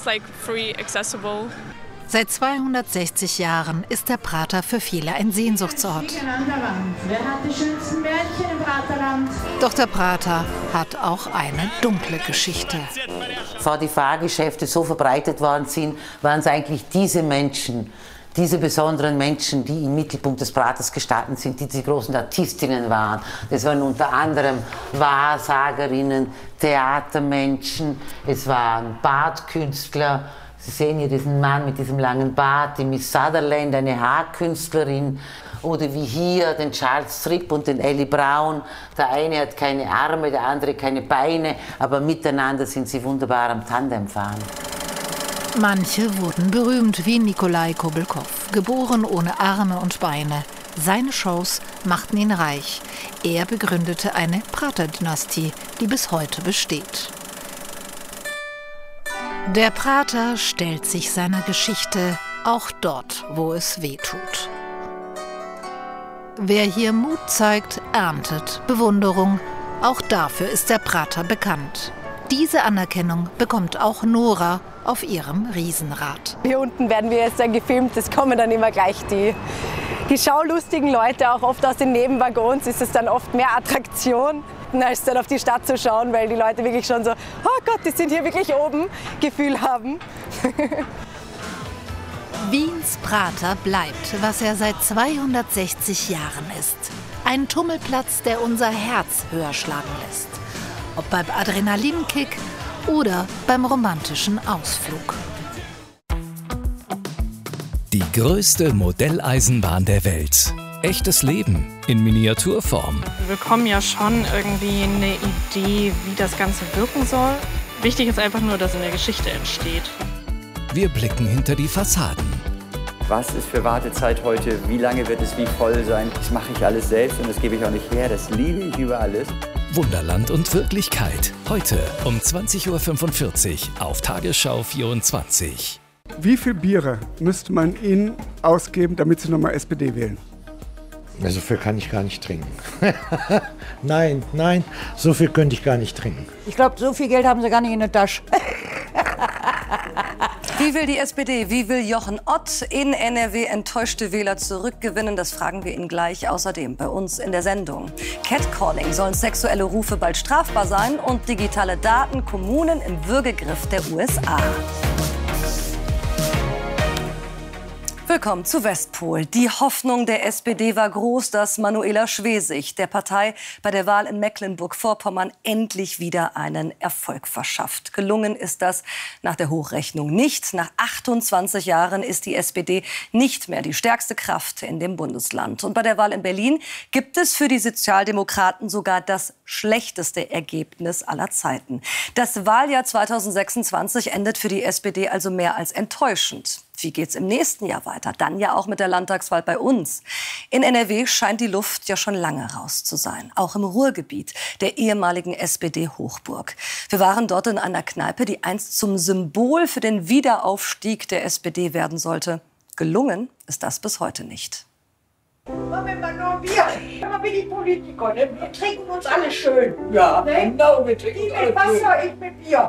Seit zweihundertsechzig Jahren ist der Prater für viele ein Sehnsuchtsort. Wer hat die schönsten Mädchen im Praterland? Doch der Prater hat auch eine dunkle Geschichte. Bevor die Fahrgeschäfte so verbreitet worden sind, waren es eigentlich diese Menschen, diese besonderen Menschen, die im Mittelpunkt des Praters gestanden sind, die die großen Artistinnen waren. Das waren unter anderem Wahrsagerinnen, Theatermenschen, es waren Bartkünstler. Sie sehen hier diesen Mann mit diesem langen Bart, die Miss Sutherland, eine Haarkünstlerin. Oder wie hier den Charles Tripp und den Ellie Brown. Der eine hat keine Arme, der andere keine Beine, aber miteinander sind sie wunderbar am Tandem fahren. Manche wurden berühmt, wie Nikolai Kobelkow, geboren ohne Arme und Beine. Seine Shows machten ihn reich. Er begründete eine Prater-Dynastie, die bis heute besteht. Der Prater stellt sich seiner Geschichte auch dort, wo es weh tut. Wer hier Mut zeigt, erntet Bewunderung. Auch dafür ist der Prater bekannt. Diese Anerkennung bekommt auch Nora auf ihrem Riesenrad. Hier unten werden wir jetzt dann gefilmt, es kommen dann immer gleich die, die schaulustigen Leute, auch oft aus den Nebenwaggons ist es dann oft mehr Attraktion, als dann auf die Stadt zu schauen, weil die Leute wirklich schon so, oh Gott, die sind hier wirklich oben, Gefühl haben. Wiens Prater bleibt, was er seit zweihundertsechzig Jahren ist. Ein Tummelplatz, der unser Herz höher schlagen lässt. Ob beim Adrenalinkick oder beim romantischen Ausflug. Die größte Modelleisenbahn der Welt. Echtes Leben in Miniaturform. Wir bekommen ja schon irgendwie eine Idee, wie das Ganze wirken soll. Wichtig ist einfach nur, dass eine Geschichte entsteht. Wir blicken hinter die Fassaden. Was ist für Wartezeit heute? Wie lange wird es wie voll sein? Das mache ich alles selbst und das gebe ich auch nicht her. Das liebe ich über alles. Wunderland und Wirklichkeit. Heute um zwanzig Uhr fünfundvierzig auf Tagesschau vierundzwanzig. Wie viel Biere müsste man Ihnen ausgeben, damit Sie nochmal S P D wählen? So viel kann ich gar nicht trinken. Nein, nein, so viel könnte ich gar nicht trinken. Ich glaube, so viel Geld haben Sie gar nicht in der Tasche. Wie will die S P D, wie will Jochen Ott in N R W enttäuschte Wähler zurückgewinnen? Das fragen wir ihn gleich. Außerdem bei uns in der Sendung. Catcalling, sollen sexuelle Rufe bald strafbar sein? Und digitale Daten, Kommunen im Würgegriff der U S A. Willkommen zu Westpol. Die Hoffnung der S P D war groß, dass Manuela Schwesig der Partei bei der Wahl in Mecklenburg-Vorpommern endlich wieder einen Erfolg verschafft. Gelungen ist das nach der Hochrechnung nicht. Nach achtundzwanzig Jahren ist die S P D nicht mehr die stärkste Kraft in dem Bundesland. Und bei der Wahl in Berlin gibt es für die Sozialdemokraten sogar das schlechteste Ergebnis aller Zeiten. Das Wahljahr zweitausendsechsundzwanzig endet für die S P D also mehr als enttäuschend. Wie geht's im nächsten Jahr weiter? Dann ja auch mit der Landtagswahl bei uns. In N R W scheint die Luft ja schon lange raus zu sein. Auch im Ruhrgebiet, der ehemaligen S P D-Hochburg. Wir waren dort in einer Kneipe, die einst zum Symbol für den Wiederaufstieg der S P D werden sollte. Gelungen ist das bis heute nicht. Wenn man nur Bier, immer wie die Politiker, ne? Wir trinken uns alle schön. Ja, ne? Genau, wir trinken uns alle mit Wasser, ich mit Bier.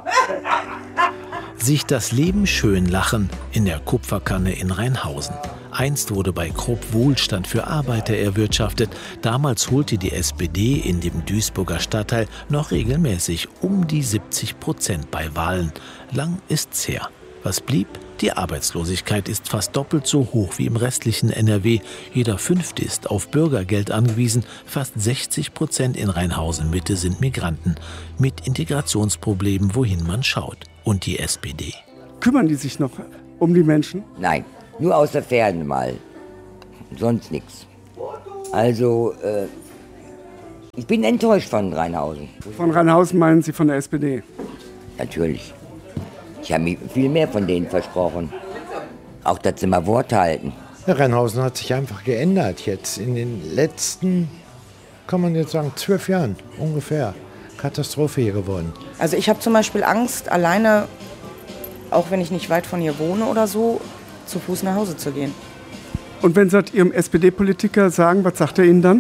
Sich das Leben schön lachen in der Kupferkanne in Rheinhausen. Einst wurde bei Krupp Wohlstand für Arbeiter erwirtschaftet. Damals holte die S P D in dem Duisburger Stadtteil noch regelmäßig um die siebzig Prozent bei Wahlen. Lang ist's her. Was blieb? Die Arbeitslosigkeit ist fast doppelt so hoch wie im restlichen N R W. Jeder Fünfte ist auf Bürgergeld angewiesen. Fast sechzig Prozent in Rheinhausen-Mitte sind Migranten. Mit Integrationsproblemen, wohin man schaut. Und die S P D. Kümmern die sich noch um die Menschen? Nein, nur aus der Ferne mal. Sonst nichts. Also, äh, ich bin enttäuscht von Rheinhausen. Von Rheinhausen meinen Sie von der S P D? Natürlich. Ich habe mir viel mehr von denen versprochen. Auch, dass sie mal Wort halten. Ja, Rheinhausen hat sich einfach geändert jetzt. In den letzten, kann man jetzt sagen, zwölf Jahren ungefähr. Katastrophe hier geworden. Also ich habe zum Beispiel Angst, alleine, auch wenn ich nicht weit von hier wohne oder so, zu Fuß nach Hause zu gehen. Und wenn Sie Ihrem S P D-Politiker sagen, was sagt er Ihnen dann?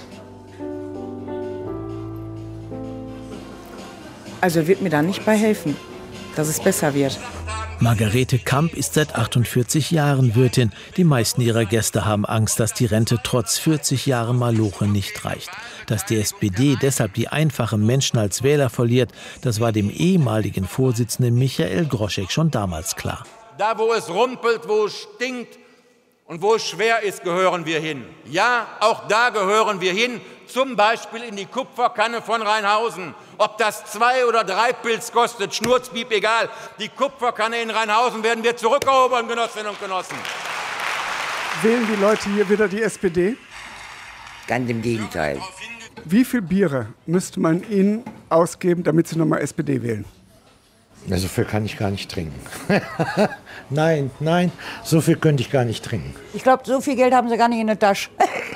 Also er wird mir da nicht bei helfen, dass es besser wird. Margarete Kamp ist seit achtundvierzig Jahren Wirtin. Die meisten ihrer Gäste haben Angst, dass die Rente trotz vierzig Jahren Maloche nicht reicht. Dass die S P D deshalb die einfachen Menschen als Wähler verliert, das war dem ehemaligen Vorsitzenden Michael Groschek schon damals klar. Da, wo es rumpelt, wo es stinkt und wo es schwer ist, gehören wir hin. Ja, auch da gehören wir hin, zum Beispiel in die Kupferkanne von Rheinhausen. Ob das zwei oder drei Pilz kostet, Schnurzpiep, egal. Die Kupferkanne in Rheinhausen werden wir zurückerobern, Genossinnen und Genossen. Wählen die Leute hier wieder die S P D? Ganz im Gegenteil. Wie viel Biere müsste man ihnen ausgeben, damit sie nochmal S P D wählen? Ja, so viel kann ich gar nicht trinken. Nein, nein, so viel könnte ich gar nicht trinken. Ich glaube, so viel Geld haben sie gar nicht in der Tasche.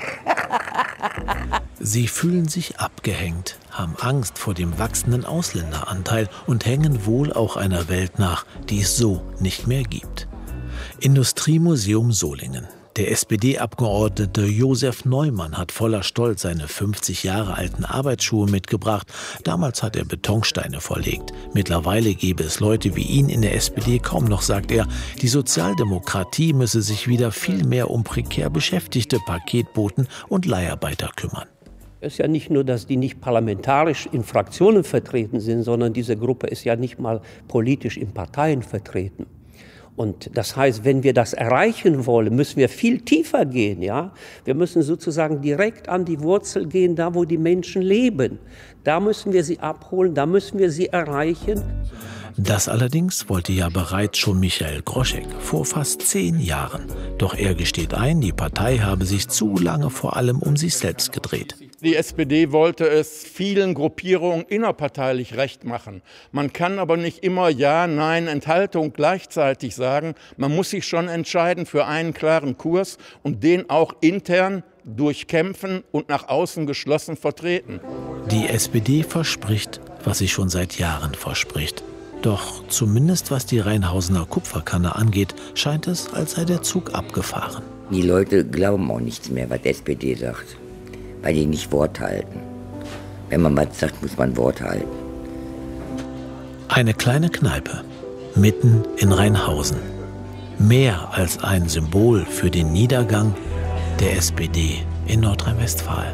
Sie fühlen sich abgehängt, haben Angst vor dem wachsenden Ausländeranteil und hängen wohl auch einer Welt nach, die es so nicht mehr gibt. Industriemuseum Solingen. Der S P D-Abgeordnete Josef Neumann hat voller Stolz seine fünfzig Jahre alten Arbeitsschuhe mitgebracht. Damals hat er Betonsteine verlegt. Mittlerweile gäbe es Leute wie ihn in der S P D kaum noch, sagt er. Die Sozialdemokratie müsse sich wieder viel mehr um prekär Beschäftigte, Paketboten und Leiharbeiter kümmern. Es ist ja nicht nur, dass die nicht parlamentarisch in Fraktionen vertreten sind, sondern diese Gruppe ist ja nicht mal politisch in Parteien vertreten. Und das heißt, wenn wir das erreichen wollen, müssen wir viel tiefer gehen. Ja? Wir müssen sozusagen direkt an die Wurzel gehen, da wo die Menschen leben. Da müssen wir sie abholen, da müssen wir sie erreichen. Das allerdings wollte ja bereits schon Michael Groschek vor fast zehn Jahren. Doch er gesteht ein, die Partei habe sich zu lange vor allem um sich selbst gedreht. Die S P D wollte es vielen Gruppierungen innerparteilich recht machen. Man kann aber nicht immer Ja, Nein, Enthaltung gleichzeitig sagen. Man muss sich schon entscheiden für einen klaren Kurs und den auch intern durchkämpfen und nach außen geschlossen vertreten. Die S P D verspricht, was sie schon seit Jahren verspricht. Doch zumindest was die Rheinhausener Kupferkanne angeht, scheint es, als sei der Zug abgefahren. Die Leute glauben auch nichts mehr, was die S P D sagt, weil die nicht Wort halten. Wenn man was sagt, muss man Wort halten. Eine kleine Kneipe mitten in Rheinhausen. Mehr als ein Symbol für den Niedergang der S P D in Nordrhein-Westfalen.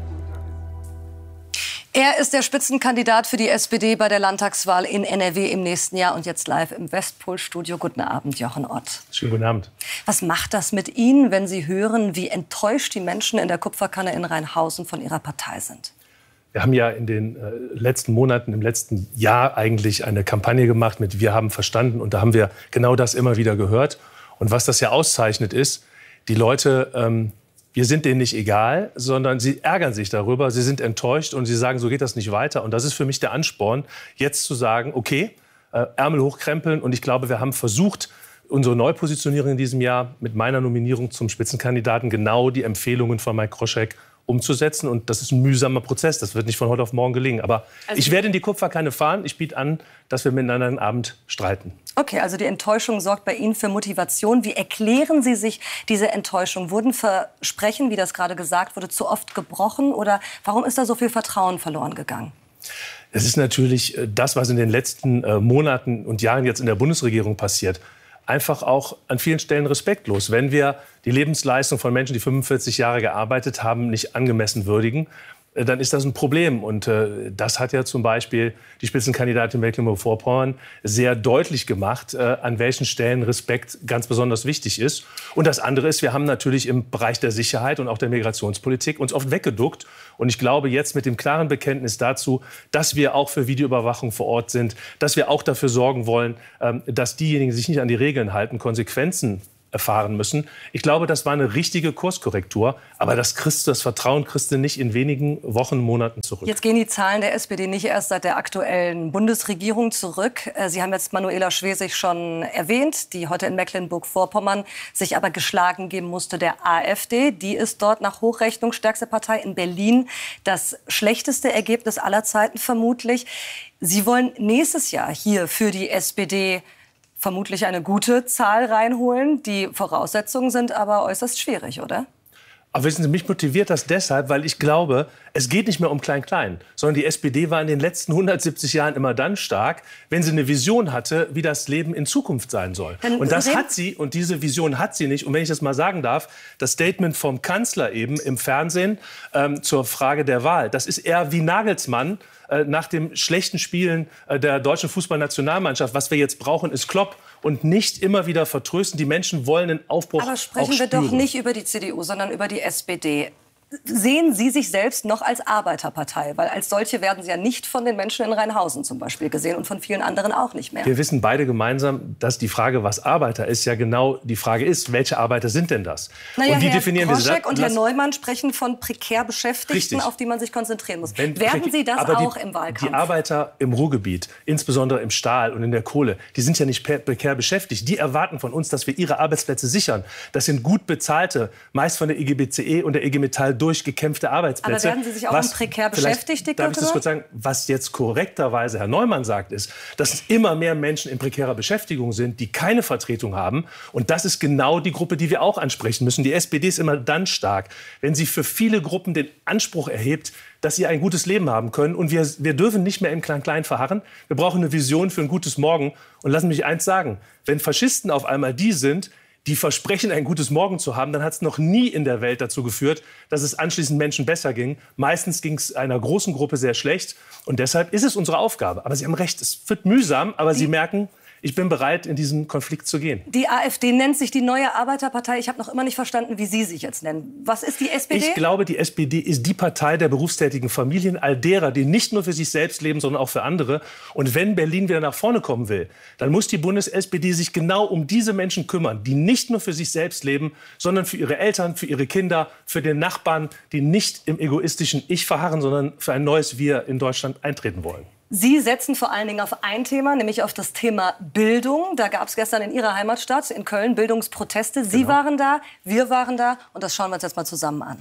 Er ist der Spitzenkandidat für die S P D bei der Landtagswahl in N R W im nächsten Jahr und jetzt live im Westpol-Studio. Guten Abend, Jochen Ott. Schönen guten Abend. Was macht das mit Ihnen, wenn Sie hören, wie enttäuscht die Menschen in der Kupferkanne in Rheinhausen von Ihrer Partei sind? Wir haben ja in den äh, letzten Monaten, im letzten Jahr eigentlich eine Kampagne gemacht mit Wir haben verstanden. Und da haben wir genau das immer wieder gehört. Und was das ja auszeichnet ist, die Leute... Ähm, Wir sind denen nicht egal, sondern sie ärgern sich darüber, sie sind enttäuscht und sie sagen, so geht das nicht weiter. Und das ist für mich der Ansporn, jetzt zu sagen, okay, äh, Ärmel hochkrempeln. Und ich glaube, wir haben versucht, unsere Neupositionierung in diesem Jahr mit meiner Nominierung zum Spitzenkandidaten genau die Empfehlungen von Mike Groschek umzusetzen. Und das ist ein mühsamer Prozess, das wird nicht von heute auf morgen gelingen. Aber also ich werde in die Kupferkanne fahren, ich biete an, dass wir miteinander einen Abend streiten. Okay, also die Enttäuschung sorgt bei Ihnen für Motivation. Wie erklären Sie sich diese Enttäuschung? Wurden Versprechen, wie das gerade gesagt wurde, zu oft gebrochen? Oder warum ist da so viel Vertrauen verloren gegangen? Es ist natürlich das, was in den letzten Monaten und Jahren jetzt in der Bundesregierung passiert, einfach auch an vielen Stellen respektlos. Wenn wir die Lebensleistung von Menschen, die fünfundvierzig Jahre gearbeitet haben, nicht angemessen würdigen, dann ist das ein Problem. Und äh, das hat ja zum Beispiel die Spitzenkandidatin Mecklenburg-Vorpommern sehr deutlich gemacht, äh, an welchen Stellen Respekt ganz besonders wichtig ist. Und das andere ist, wir haben natürlich im Bereich der Sicherheit und auch der Migrationspolitik uns oft weggeduckt. Und ich glaube, jetzt mit dem klaren Bekenntnis dazu, dass wir auch für Videoüberwachung vor Ort sind, dass wir auch dafür sorgen wollen, ähm, dass diejenigen, die sich nicht an die Regeln halten, Konsequenzen erfahren müssen. Ich glaube, das war eine richtige Kurskorrektur. Aber das, kriegst, das Vertrauen kriegst du nicht in wenigen Wochen, Monaten zurück. Jetzt gehen die Zahlen der S P D nicht erst seit der aktuellen Bundesregierung zurück. Sie haben jetzt Manuela Schwesig schon erwähnt, die heute in Mecklenburg-Vorpommern sich aber geschlagen geben musste der AfD. Die ist dort nach Hochrechnung stärkste Partei in Berlin. Das schlechteste Ergebnis aller Zeiten vermutlich. Sie wollen nächstes Jahr hier für die S P D vermutlich eine gute Zahl reinholen. Die Voraussetzungen sind aber äußerst schwierig, oder? Aber wissen Sie, mich motiviert das deshalb, weil ich glaube, es geht nicht mehr um Klein-Klein, sondern die S P D war in den letzten hundertsiebzig Jahren immer dann stark, wenn sie eine Vision hatte, wie das Leben in Zukunft sein soll. Dann und das hat sie, und diese Vision hat sie nicht. Und wenn ich das mal sagen darf, das Statement vom Kanzler eben im Fernsehen ähm, zur Frage der Wahl, das ist eher wie Nagelsmann äh, nach dem schlechten Spielen äh, der deutschen Fußballnationalmannschaft. Was wir jetzt brauchen, ist Klopp. Und nicht immer wieder vertrösten. Die Menschen wollen einen Aufbruch. Aber sprechen wir doch nicht über die C D U, sondern über die S P D. Sehen Sie sich selbst noch als Arbeiterpartei? Weil als solche werden Sie ja nicht von den Menschen in Rheinhausen zum Beispiel gesehen und von vielen anderen auch nicht mehr. Wir wissen beide gemeinsam, dass die Frage, was Arbeiter ist, ja genau die Frage ist, welche Arbeiter sind denn das? Naja, und wie Herr definieren wir Groschek das? und Herr Neumann sprechen von prekär Beschäftigten, Richtig. auf die man sich konzentrieren muss. Wenn Werden Sie das aber auch die, im Wahlkampf? Die Arbeiter im Ruhrgebiet, insbesondere im Stahl und in der Kohle, die sind ja nicht prekär beschäftigt. Die erwarten von uns, dass wir ihre Arbeitsplätze sichern. Das sind gut bezahlte, meist von der I G B C E und der I G Metall durchgekämpfte Arbeitsplätze. Aber werden Sie sich auch was, um prekär beschäftigt, Darf ich das kurz sagen? Was jetzt korrekterweise Herr Neumann sagt, ist, dass es immer mehr Menschen in prekärer Beschäftigung sind, die keine Vertretung haben. Und das ist genau die Gruppe, die wir auch ansprechen müssen. Die S P D ist immer dann stark, wenn sie für viele Gruppen den Anspruch erhebt, dass sie ein gutes Leben haben können. Und wir, wir dürfen nicht mehr im Klein-Klein verharren. Wir brauchen eine Vision für ein gutes Morgen. Und lassen Sie mich eins sagen, wenn Faschisten auf einmal die sind, die versprechen, ein gutes Morgen zu haben, dann hat es noch nie in der Welt dazu geführt, dass es anschließend Menschen besser ging. Meistens ging es einer großen Gruppe sehr schlecht. Und deshalb ist es unsere Aufgabe. Aber Sie haben recht, es wird mühsam, aber Sie merken, ich bin bereit, in diesen Konflikt zu gehen. Die AfD nennt sich die neue Arbeiterpartei. Ich habe noch immer nicht verstanden, wie Sie sich jetzt nennen. Was ist die S P D? Ich glaube, die S P D ist die Partei der berufstätigen Familien, all derer, die nicht nur für sich selbst leben, sondern auch für andere. Und wenn Berlin wieder nach vorne kommen will, dann muss die Bundes-S P D sich genau um diese Menschen kümmern, die nicht nur für sich selbst leben, sondern für ihre Eltern, für ihre Kinder, für den Nachbarn, die nicht im egoistischen Ich verharren, sondern für ein neues Wir in Deutschland eintreten wollen. Sie setzen vor allen Dingen auf ein Thema, nämlich auf das Thema Bildung. Da gab es gestern in Ihrer Heimatstadt, in Köln, Bildungsproteste. Sie genau. waren da, wir waren da und das schauen wir uns jetzt mal zusammen an.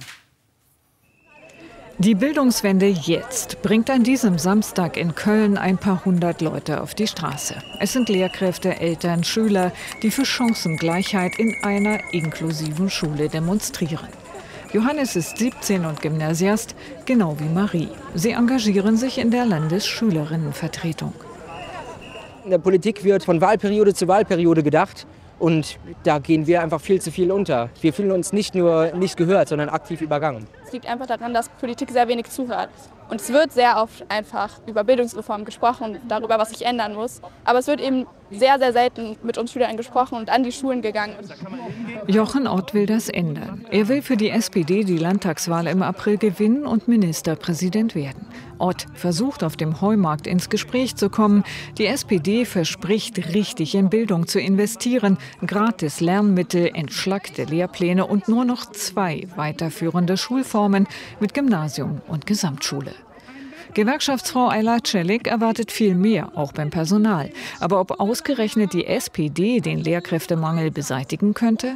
Die Bildungswende jetzt bringt an diesem Samstag in Köln ein paar hundert Leute auf die Straße. Es sind Lehrkräfte, Eltern, Schüler, die für Chancengleichheit in einer inklusiven Schule demonstrieren. Johannes ist siebzehn und Gymnasiast, genau wie Marie. Sie engagieren sich in der Landesschülerinnenvertretung. In der Politik wird von Wahlperiode zu Wahlperiode gedacht. Und da gehen wir einfach viel zu viel unter. Wir fühlen uns nicht nur nicht gehört, sondern aktiv übergangen. Es liegt einfach daran, dass Politik sehr wenig zuhört. Und es wird sehr oft einfach über Bildungsreform gesprochen, darüber, was sich ändern muss. Aber es wird eben sehr, sehr selten mit uns Schülern gesprochen und an die Schulen gegangen. Jochen Ott will das ändern. Er will für die S P D die Landtagswahl im April gewinnen und Ministerpräsident werden. Ott versucht auf dem Heumarkt ins Gespräch zu kommen. Die S P D verspricht, richtig in Bildung zu investieren. Gratis Lernmittel, entschlackte Lehrpläne und nur noch zwei weiterführende Schulformen mit Gymnasium und Gesamtschule. Gewerkschaftsfrau Ayla Celik erwartet viel mehr, auch beim Personal. Aber ob ausgerechnet die S P D den Lehrkräftemangel beseitigen könnte?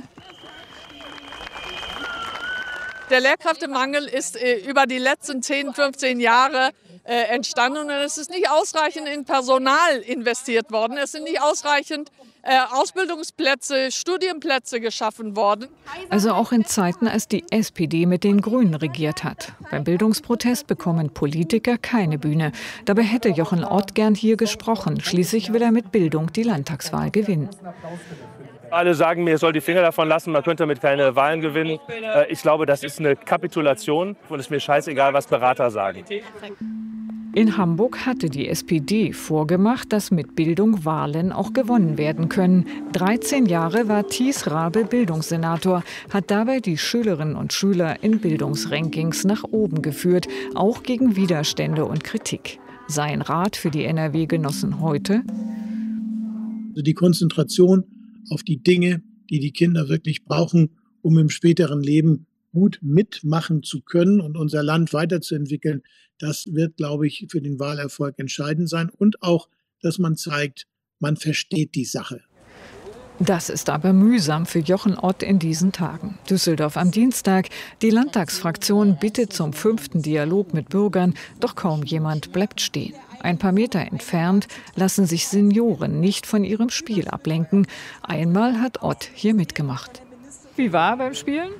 Der Lehrkräftemangel ist äh, über die letzten zehn, fünfzehn Jahre äh, entstanden und es ist nicht ausreichend in Personal investiert worden. Es sind nicht ausreichend äh, Ausbildungsplätze, Studienplätze geschaffen worden. Also auch in Zeiten, als die S P D mit den Grünen regiert hat. Beim Bildungsprotest bekommen Politiker keine Bühne. Dabei hätte Jochen Ott gern hier gesprochen. Schließlich will er mit Bildung die Landtagswahl gewinnen. Alle sagen mir, ich soll die Finger davon lassen, man könnte damit keine Wahlen gewinnen. Ich glaube, das ist eine Kapitulation und es ist mir scheißegal, was Berater sagen. In Hamburg hatte die S P D vorgemacht, dass mit Bildung Wahlen auch gewonnen werden können. dreizehn Jahre war Thies Rabe Bildungssenator, hat dabei die Schülerinnen und Schüler in Bildungsrankings nach oben geführt, auch gegen Widerstände und Kritik. Sein Rat für die N R W-Genossen heute? Also die Konzentration auf die Dinge, die die Kinder wirklich brauchen, um im späteren Leben gut mitmachen zu können und unser Land weiterzuentwickeln. Das wird, glaube ich, für den Wahlerfolg entscheidend sein. Und auch, dass man zeigt, man versteht die Sache. Das ist aber mühsam für Jochen Ott in diesen Tagen. Düsseldorf am Dienstag. Die Landtagsfraktion bittet zum fünften Dialog mit Bürgern, doch kaum jemand bleibt stehen. Ein paar Meter entfernt lassen sich Senioren nicht von ihrem Spiel ablenken. Einmal hat Ott hier mitgemacht. Wie war beim Spielen?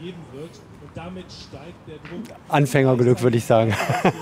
Anfängerglück, würde ich sagen.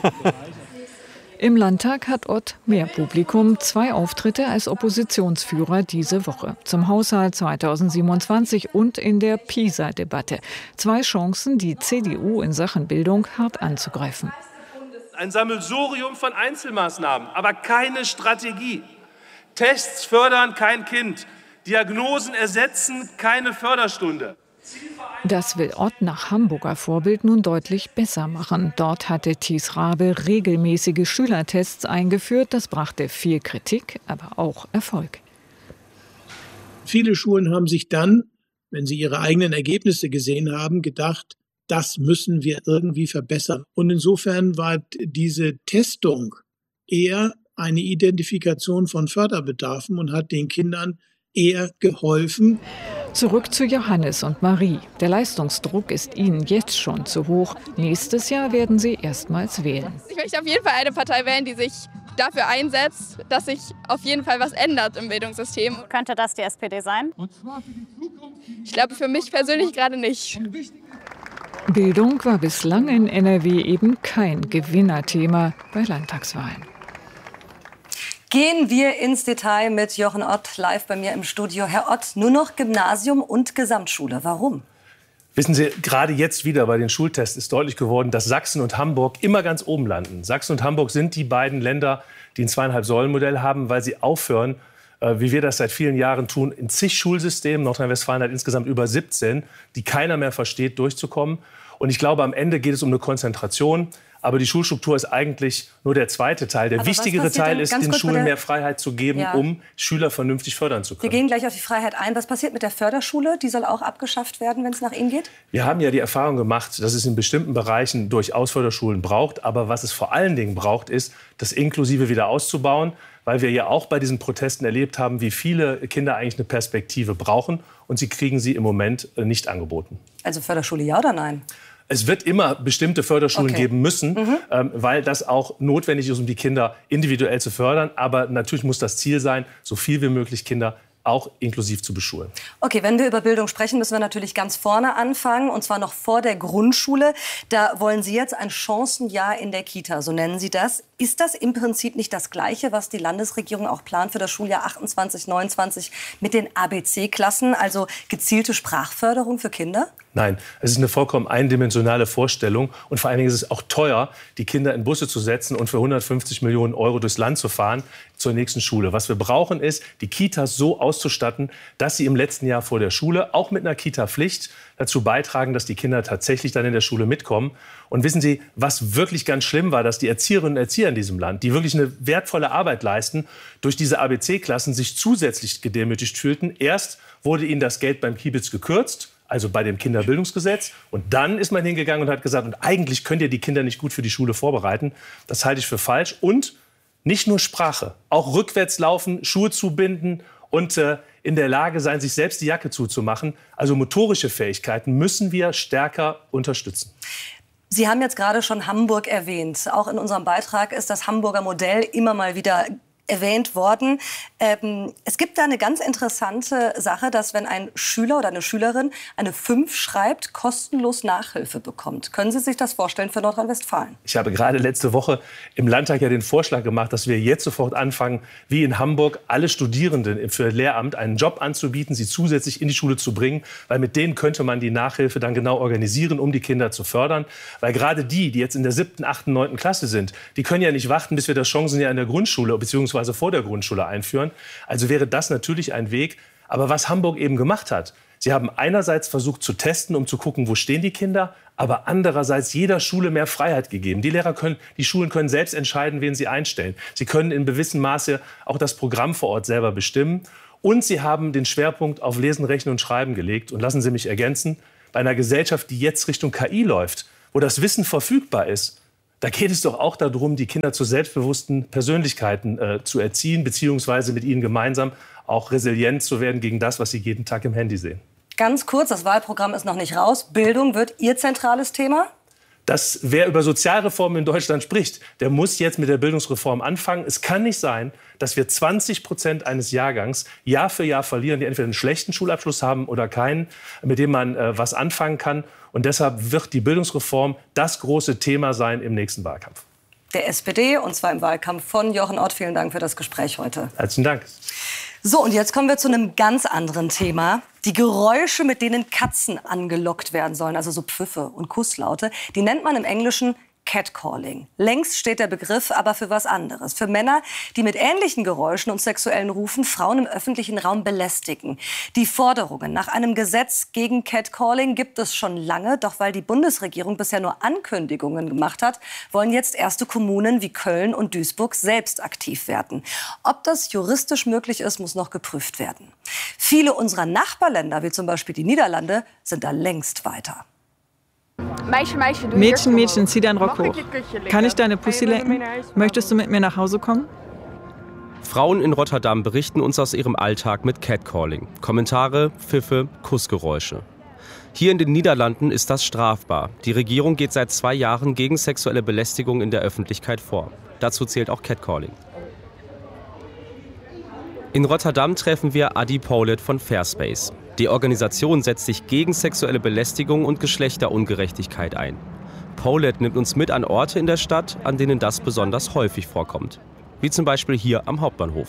Im Landtag hat Ott mehr Publikum, zwei Auftritte als Oppositionsführer diese Woche. Zum Haushalt zweitausendsiebenundzwanzig und in der PISA-Debatte. Zwei Chancen, die C D U in Sachen Bildung hart anzugreifen. Ein Sammelsurium von Einzelmaßnahmen, aber keine Strategie. Tests fördern kein Kind. Diagnosen ersetzen keine Förderstunde. Das will Ott nach Hamburger Vorbild nun deutlich besser machen. Dort hatte Thies Rabe regelmäßige Schülertests eingeführt. Das brachte viel Kritik, aber auch Erfolg. Viele Schulen haben sich dann, wenn sie ihre eigenen Ergebnisse gesehen haben, gedacht, das müssen wir irgendwie verbessern. Und insofern war diese Testung eher eine Identifikation von Förderbedarfen und hat den Kindern eher geholfen. Zurück zu Johannes und Marie. Der Leistungsdruck ist ihnen jetzt schon zu hoch. Nächstes Jahr werden sie erstmals wählen. Ich möchte auf jeden Fall eine Partei wählen, die sich dafür einsetzt, dass sich auf jeden Fall was ändert im Bildungssystem. Könnte das die S P D sein? Ich glaube für mich persönlich gerade nicht. Bildung war bislang in N R W eben kein Gewinnerthema bei Landtagswahlen. Gehen wir ins Detail mit Jochen Ott live bei mir im Studio. Herr Ott, nur noch Gymnasium und Gesamtschule. Warum? Wissen Sie, gerade jetzt wieder bei den Schultests ist deutlich geworden, dass Sachsen und Hamburg immer ganz oben landen. Sachsen und Hamburg sind die beiden Länder, die ein Zweieinhalb-Säulen-Modell haben, weil sie aufhören, wie wir das seit vielen Jahren tun, in zig Schulsystemen, Nordrhein-Westfalen hat insgesamt über siebzehn, die keiner mehr versteht, durchzukommen. Und ich glaube, am Ende geht es um eine Konzentration. Aber die Schulstruktur ist eigentlich nur der zweite Teil. Der Aber wichtigere Teil ist, den Schulen der... mehr Freiheit zu geben, ja. um Schüler vernünftig fördern zu können. Wir gehen gleich auf die Freiheit ein. Was passiert mit der Förderschule? Die soll auch abgeschafft werden, wenn es nach Ihnen geht? Wir haben ja die Erfahrung gemacht, dass es in bestimmten Bereichen durchaus Förderschulen braucht. Aber was es vor allen Dingen braucht, ist, das Inklusive wieder auszubauen. Weil wir ja auch bei diesen Protesten erlebt haben, wie viele Kinder eigentlich eine Perspektive brauchen. Und sie kriegen sie im Moment nicht angeboten. Also Förderschule ja oder nein? Es wird immer bestimmte Förderschulen okay. geben müssen, mhm. ähm, weil das auch notwendig ist, um die Kinder individuell zu fördern. Aber natürlich muss das Ziel sein, so viel wie möglich Kinder auch inklusiv zu beschulen. Okay, wenn wir über Bildung sprechen, müssen wir natürlich ganz vorne anfangen, und zwar noch vor der Grundschule. Da wollen Sie jetzt ein Chancenjahr in der Kita, so nennen Sie das. Ist das im Prinzip nicht das Gleiche, was die Landesregierung auch plant für das Schuljahr achtundzwanzig neunundzwanzig mit den A B C-Klassen, also gezielte Sprachförderung für Kinder? Nein, es ist eine vollkommen eindimensionale Vorstellung. Und vor allen Dingen ist es auch teuer, die Kinder in Busse zu setzen und für hundertfünfzig Millionen Euro durchs Land zu fahren zur nächsten Schule. Was wir brauchen, ist, die Kitas so auszustatten, dass sie im letzten Jahr vor der Schule, auch mit einer Kita-Pflicht, dazu beitragen, dass die Kinder tatsächlich dann in der Schule mitkommen. Und wissen Sie, was wirklich ganz schlimm war, dass die Erzieherinnen und Erzieher in diesem Land, die wirklich eine wertvolle Arbeit leisten, durch diese A B C-Klassen sich zusätzlich gedemütigt fühlten. Erst wurde ihnen das Geld beim Kibitz gekürzt, also bei dem Kinderbildungsgesetz. Und dann ist man hingegangen und hat gesagt, und eigentlich könnt ihr die Kinder nicht gut für die Schule vorbereiten. Das halte ich für falsch. Und nicht nur Sprache, auch rückwärts laufen, Schuhe zubinden und äh, in der Lage sein, sich selbst die Jacke zuzumachen. Also motorische Fähigkeiten müssen wir stärker unterstützen. Sie haben jetzt gerade schon Hamburg erwähnt. Auch in unserem Beitrag ist das Hamburger Modell immer mal wieder erwähnt worden. Ähm, es gibt da eine ganz interessante Sache, dass wenn ein Schüler oder eine Schülerin eine fünf schreibt, kostenlos Nachhilfe bekommt. Können Sie sich das vorstellen für Nordrhein-Westfalen? Ich habe gerade letzte Woche im Landtag ja den Vorschlag gemacht, dass wir jetzt sofort anfangen, wie in Hamburg, alle Studierenden für Lehramt einen Job anzubieten, sie zusätzlich in die Schule zu bringen, weil mit denen könnte man die Nachhilfe dann genau organisieren, um die Kinder zu fördern. Weil gerade die, die jetzt in der siebten, achten, neunten Klasse sind, die können ja nicht warten, bis wir das Chancenjahr in der Grundschule bzw. vor der Grundschule einführen. Also wäre das natürlich ein Weg. Aber was Hamburg eben gemacht hat, sie haben einerseits versucht zu testen, um zu gucken, wo stehen die Kinder, aber andererseits jeder Schule mehr Freiheit gegeben. Die Lehrer können, die Schulen können selbst entscheiden, wen sie einstellen. Sie können in gewissem Maße auch das Programm vor Ort selber bestimmen. Und sie haben den Schwerpunkt auf Lesen, Rechnen und Schreiben gelegt. Und lassen Sie mich ergänzen, bei einer Gesellschaft, die jetzt Richtung K I läuft, wo das Wissen verfügbar ist, da geht es doch auch darum, die Kinder zu selbstbewussten Persönlichkeiten äh, zu erziehen, beziehungsweise mit ihnen gemeinsam auch resilient zu werden gegen das, was sie jeden Tag im Handy sehen. Ganz kurz, das Wahlprogramm ist noch nicht raus. Bildung wird Ihr zentrales Thema? Dass wer über Sozialreformen in Deutschland spricht, der muss jetzt mit der Bildungsreform anfangen. Es kann nicht sein, dass wir zwanzig Prozent eines Jahrgangs Jahr für Jahr verlieren, die entweder einen schlechten Schulabschluss haben oder keinen, mit dem man äh, was anfangen kann. Und deshalb wird die Bildungsreform das große Thema sein im nächsten Wahlkampf. Der S P D, und zwar im Wahlkampf von Jochen Ott. Vielen Dank für das Gespräch heute. Herzlichen Dank. So, und jetzt kommen wir zu einem ganz anderen Thema. Die Geräusche, mit denen Katzen angelockt werden sollen, also so Pfiffe und Kusslaute, die nennt man im Englischen Catcalling. Längst steht der Begriff aber für was anderes. Für Männer, die mit ähnlichen Geräuschen und sexuellen Rufen Frauen im öffentlichen Raum belästigen. Die Forderungen nach einem Gesetz gegen Catcalling gibt es schon lange. Doch weil die Bundesregierung bisher nur Ankündigungen gemacht hat, wollen jetzt erste Kommunen wie Köln und Duisburg selbst aktiv werden. Ob das juristisch möglich ist, muss noch geprüft werden. Viele unserer Nachbarländer, wie zum Beispiel die Niederlande, sind da längst weiter. Mädchen, Mädchen, zieh deinen Rock hoch. Kann ich deine Pussy lecken? Möchtest du mit mir nach Hause kommen? Frauen in Rotterdam berichten uns aus ihrem Alltag mit Catcalling. Kommentare, Pfiffe, Kussgeräusche. Hier in den Niederlanden ist das strafbar. Die Regierung geht seit zwei Jahren gegen sexuelle Belästigung in der Öffentlichkeit vor. Dazu zählt auch Catcalling. In Rotterdam treffen wir Adi Paulet von Fairspace. Die Organisation setzt sich gegen sexuelle Belästigung und Geschlechterungerechtigkeit ein. Paulet nimmt uns mit an Orte in der Stadt, an denen das besonders häufig vorkommt. Wie zum Beispiel hier am Hauptbahnhof.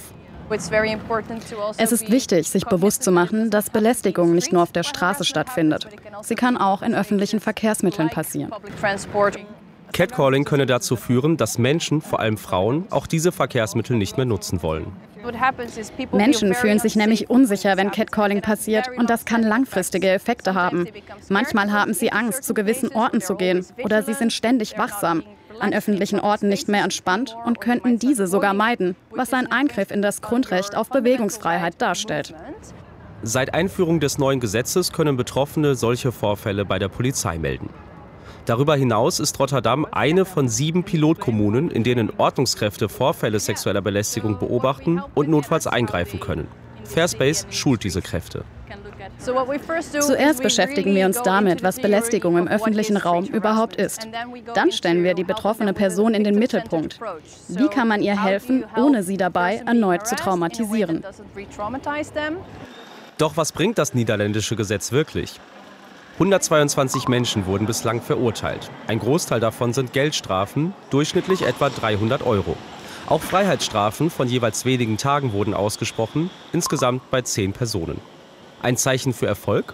Es ist wichtig, sich bewusst zu machen, dass Belästigung nicht nur auf der Straße stattfindet. Sie kann auch in öffentlichen Verkehrsmitteln passieren. Catcalling könne dazu führen, dass Menschen, vor allem Frauen, auch diese Verkehrsmittel nicht mehr nutzen wollen. Menschen fühlen sich nämlich unsicher, wenn Catcalling passiert, und das kann langfristige Effekte haben. Manchmal haben sie Angst, zu gewissen Orten zu gehen, oder sie sind ständig wachsam, an öffentlichen Orten nicht mehr entspannt und könnten diese sogar meiden, was ein Eingriff in das Grundrecht auf Bewegungsfreiheit darstellt. Seit Einführung des neuen Gesetzes können Betroffene solche Vorfälle bei der Polizei melden. Darüber hinaus ist Rotterdam eine von sieben Pilotkommunen, in denen Ordnungskräfte Vorfälle sexueller Belästigung beobachten und notfalls eingreifen können. Fairspace schult diese Kräfte. Zuerst beschäftigen wir uns damit, was Belästigung im öffentlichen Raum überhaupt ist. Dann stellen wir die betroffene Person in den Mittelpunkt. Wie kann man ihr helfen, ohne sie dabei erneut zu traumatisieren? Doch was bringt das niederländische Gesetz wirklich? hundertzweiundzwanzig Menschen wurden bislang verurteilt. Ein Großteil davon sind Geldstrafen, durchschnittlich etwa dreihundert Euro. Auch Freiheitsstrafen von jeweils wenigen Tagen wurden ausgesprochen, insgesamt bei zehn Personen. Ein Zeichen für Erfolg?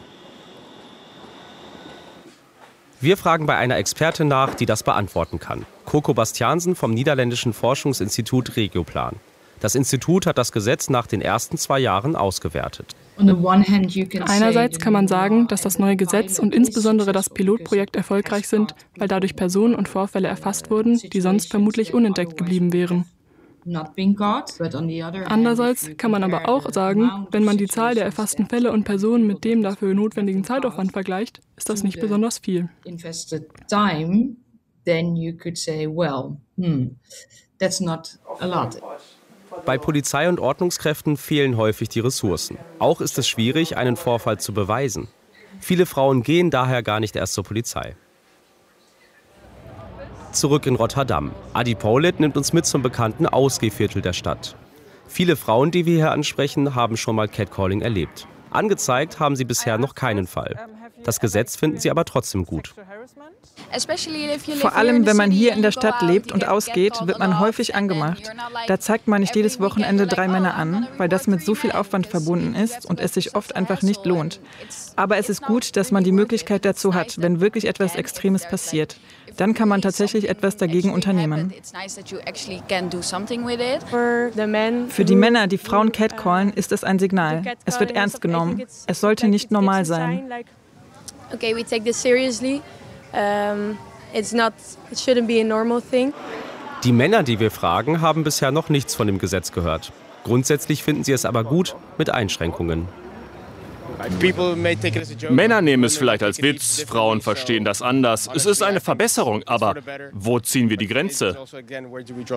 Wir fragen bei einer Expertin nach, die das beantworten kann. Coco Bastiansen vom niederländischen Forschungsinstitut Regioplan. Das Institut hat das Gesetz nach den ersten zwei Jahren ausgewertet. Einerseits kann man sagen, dass das neue Gesetz und insbesondere das Pilotprojekt erfolgreich sind, weil dadurch Personen und Vorfälle erfasst wurden, die sonst vermutlich unentdeckt geblieben wären. Andererseits kann man aber auch sagen, wenn man die Zahl der erfassten Fälle und Personen mit dem dafür notwendigen Zeitaufwand vergleicht, ist das nicht besonders viel. Bei Polizei und Ordnungskräften fehlen häufig die Ressourcen. Auch ist es schwierig, einen Vorfall zu beweisen. Viele Frauen gehen daher gar nicht erst zur Polizei. Zurück in Rotterdam. Adi Paulet nimmt uns mit zum bekannten Ausgehviertel der Stadt. Viele Frauen, die wir hier ansprechen, haben schon mal Catcalling erlebt. Angezeigt haben sie bisher noch keinen Fall. Das Gesetz finden sie aber trotzdem gut. Vor allem, wenn man hier in der Stadt lebt und ausgeht, wird man häufig angemacht. Da zeigt man nicht jedes Wochenende drei Männer an, weil das mit so viel Aufwand verbunden ist und es sich oft einfach nicht lohnt. Aber es ist gut, dass man die Möglichkeit dazu hat, wenn wirklich etwas Extremes passiert. Dann kann man tatsächlich etwas dagegen unternehmen. Für die Männer, die Frauen catcallen, ist es ein Signal. Es wird ernst genommen. Es sollte nicht normal sein. Okay, we take this seriously. Um, it's not, it shouldn't be a normal thing. Die Männer, die wir fragen, haben bisher noch nichts von dem Gesetz gehört. Grundsätzlich finden sie es aber gut, mit Einschränkungen. Männer nehmen es vielleicht als Witz, Frauen verstehen das anders. Es ist eine Verbesserung, aber wo ziehen wir die Grenze?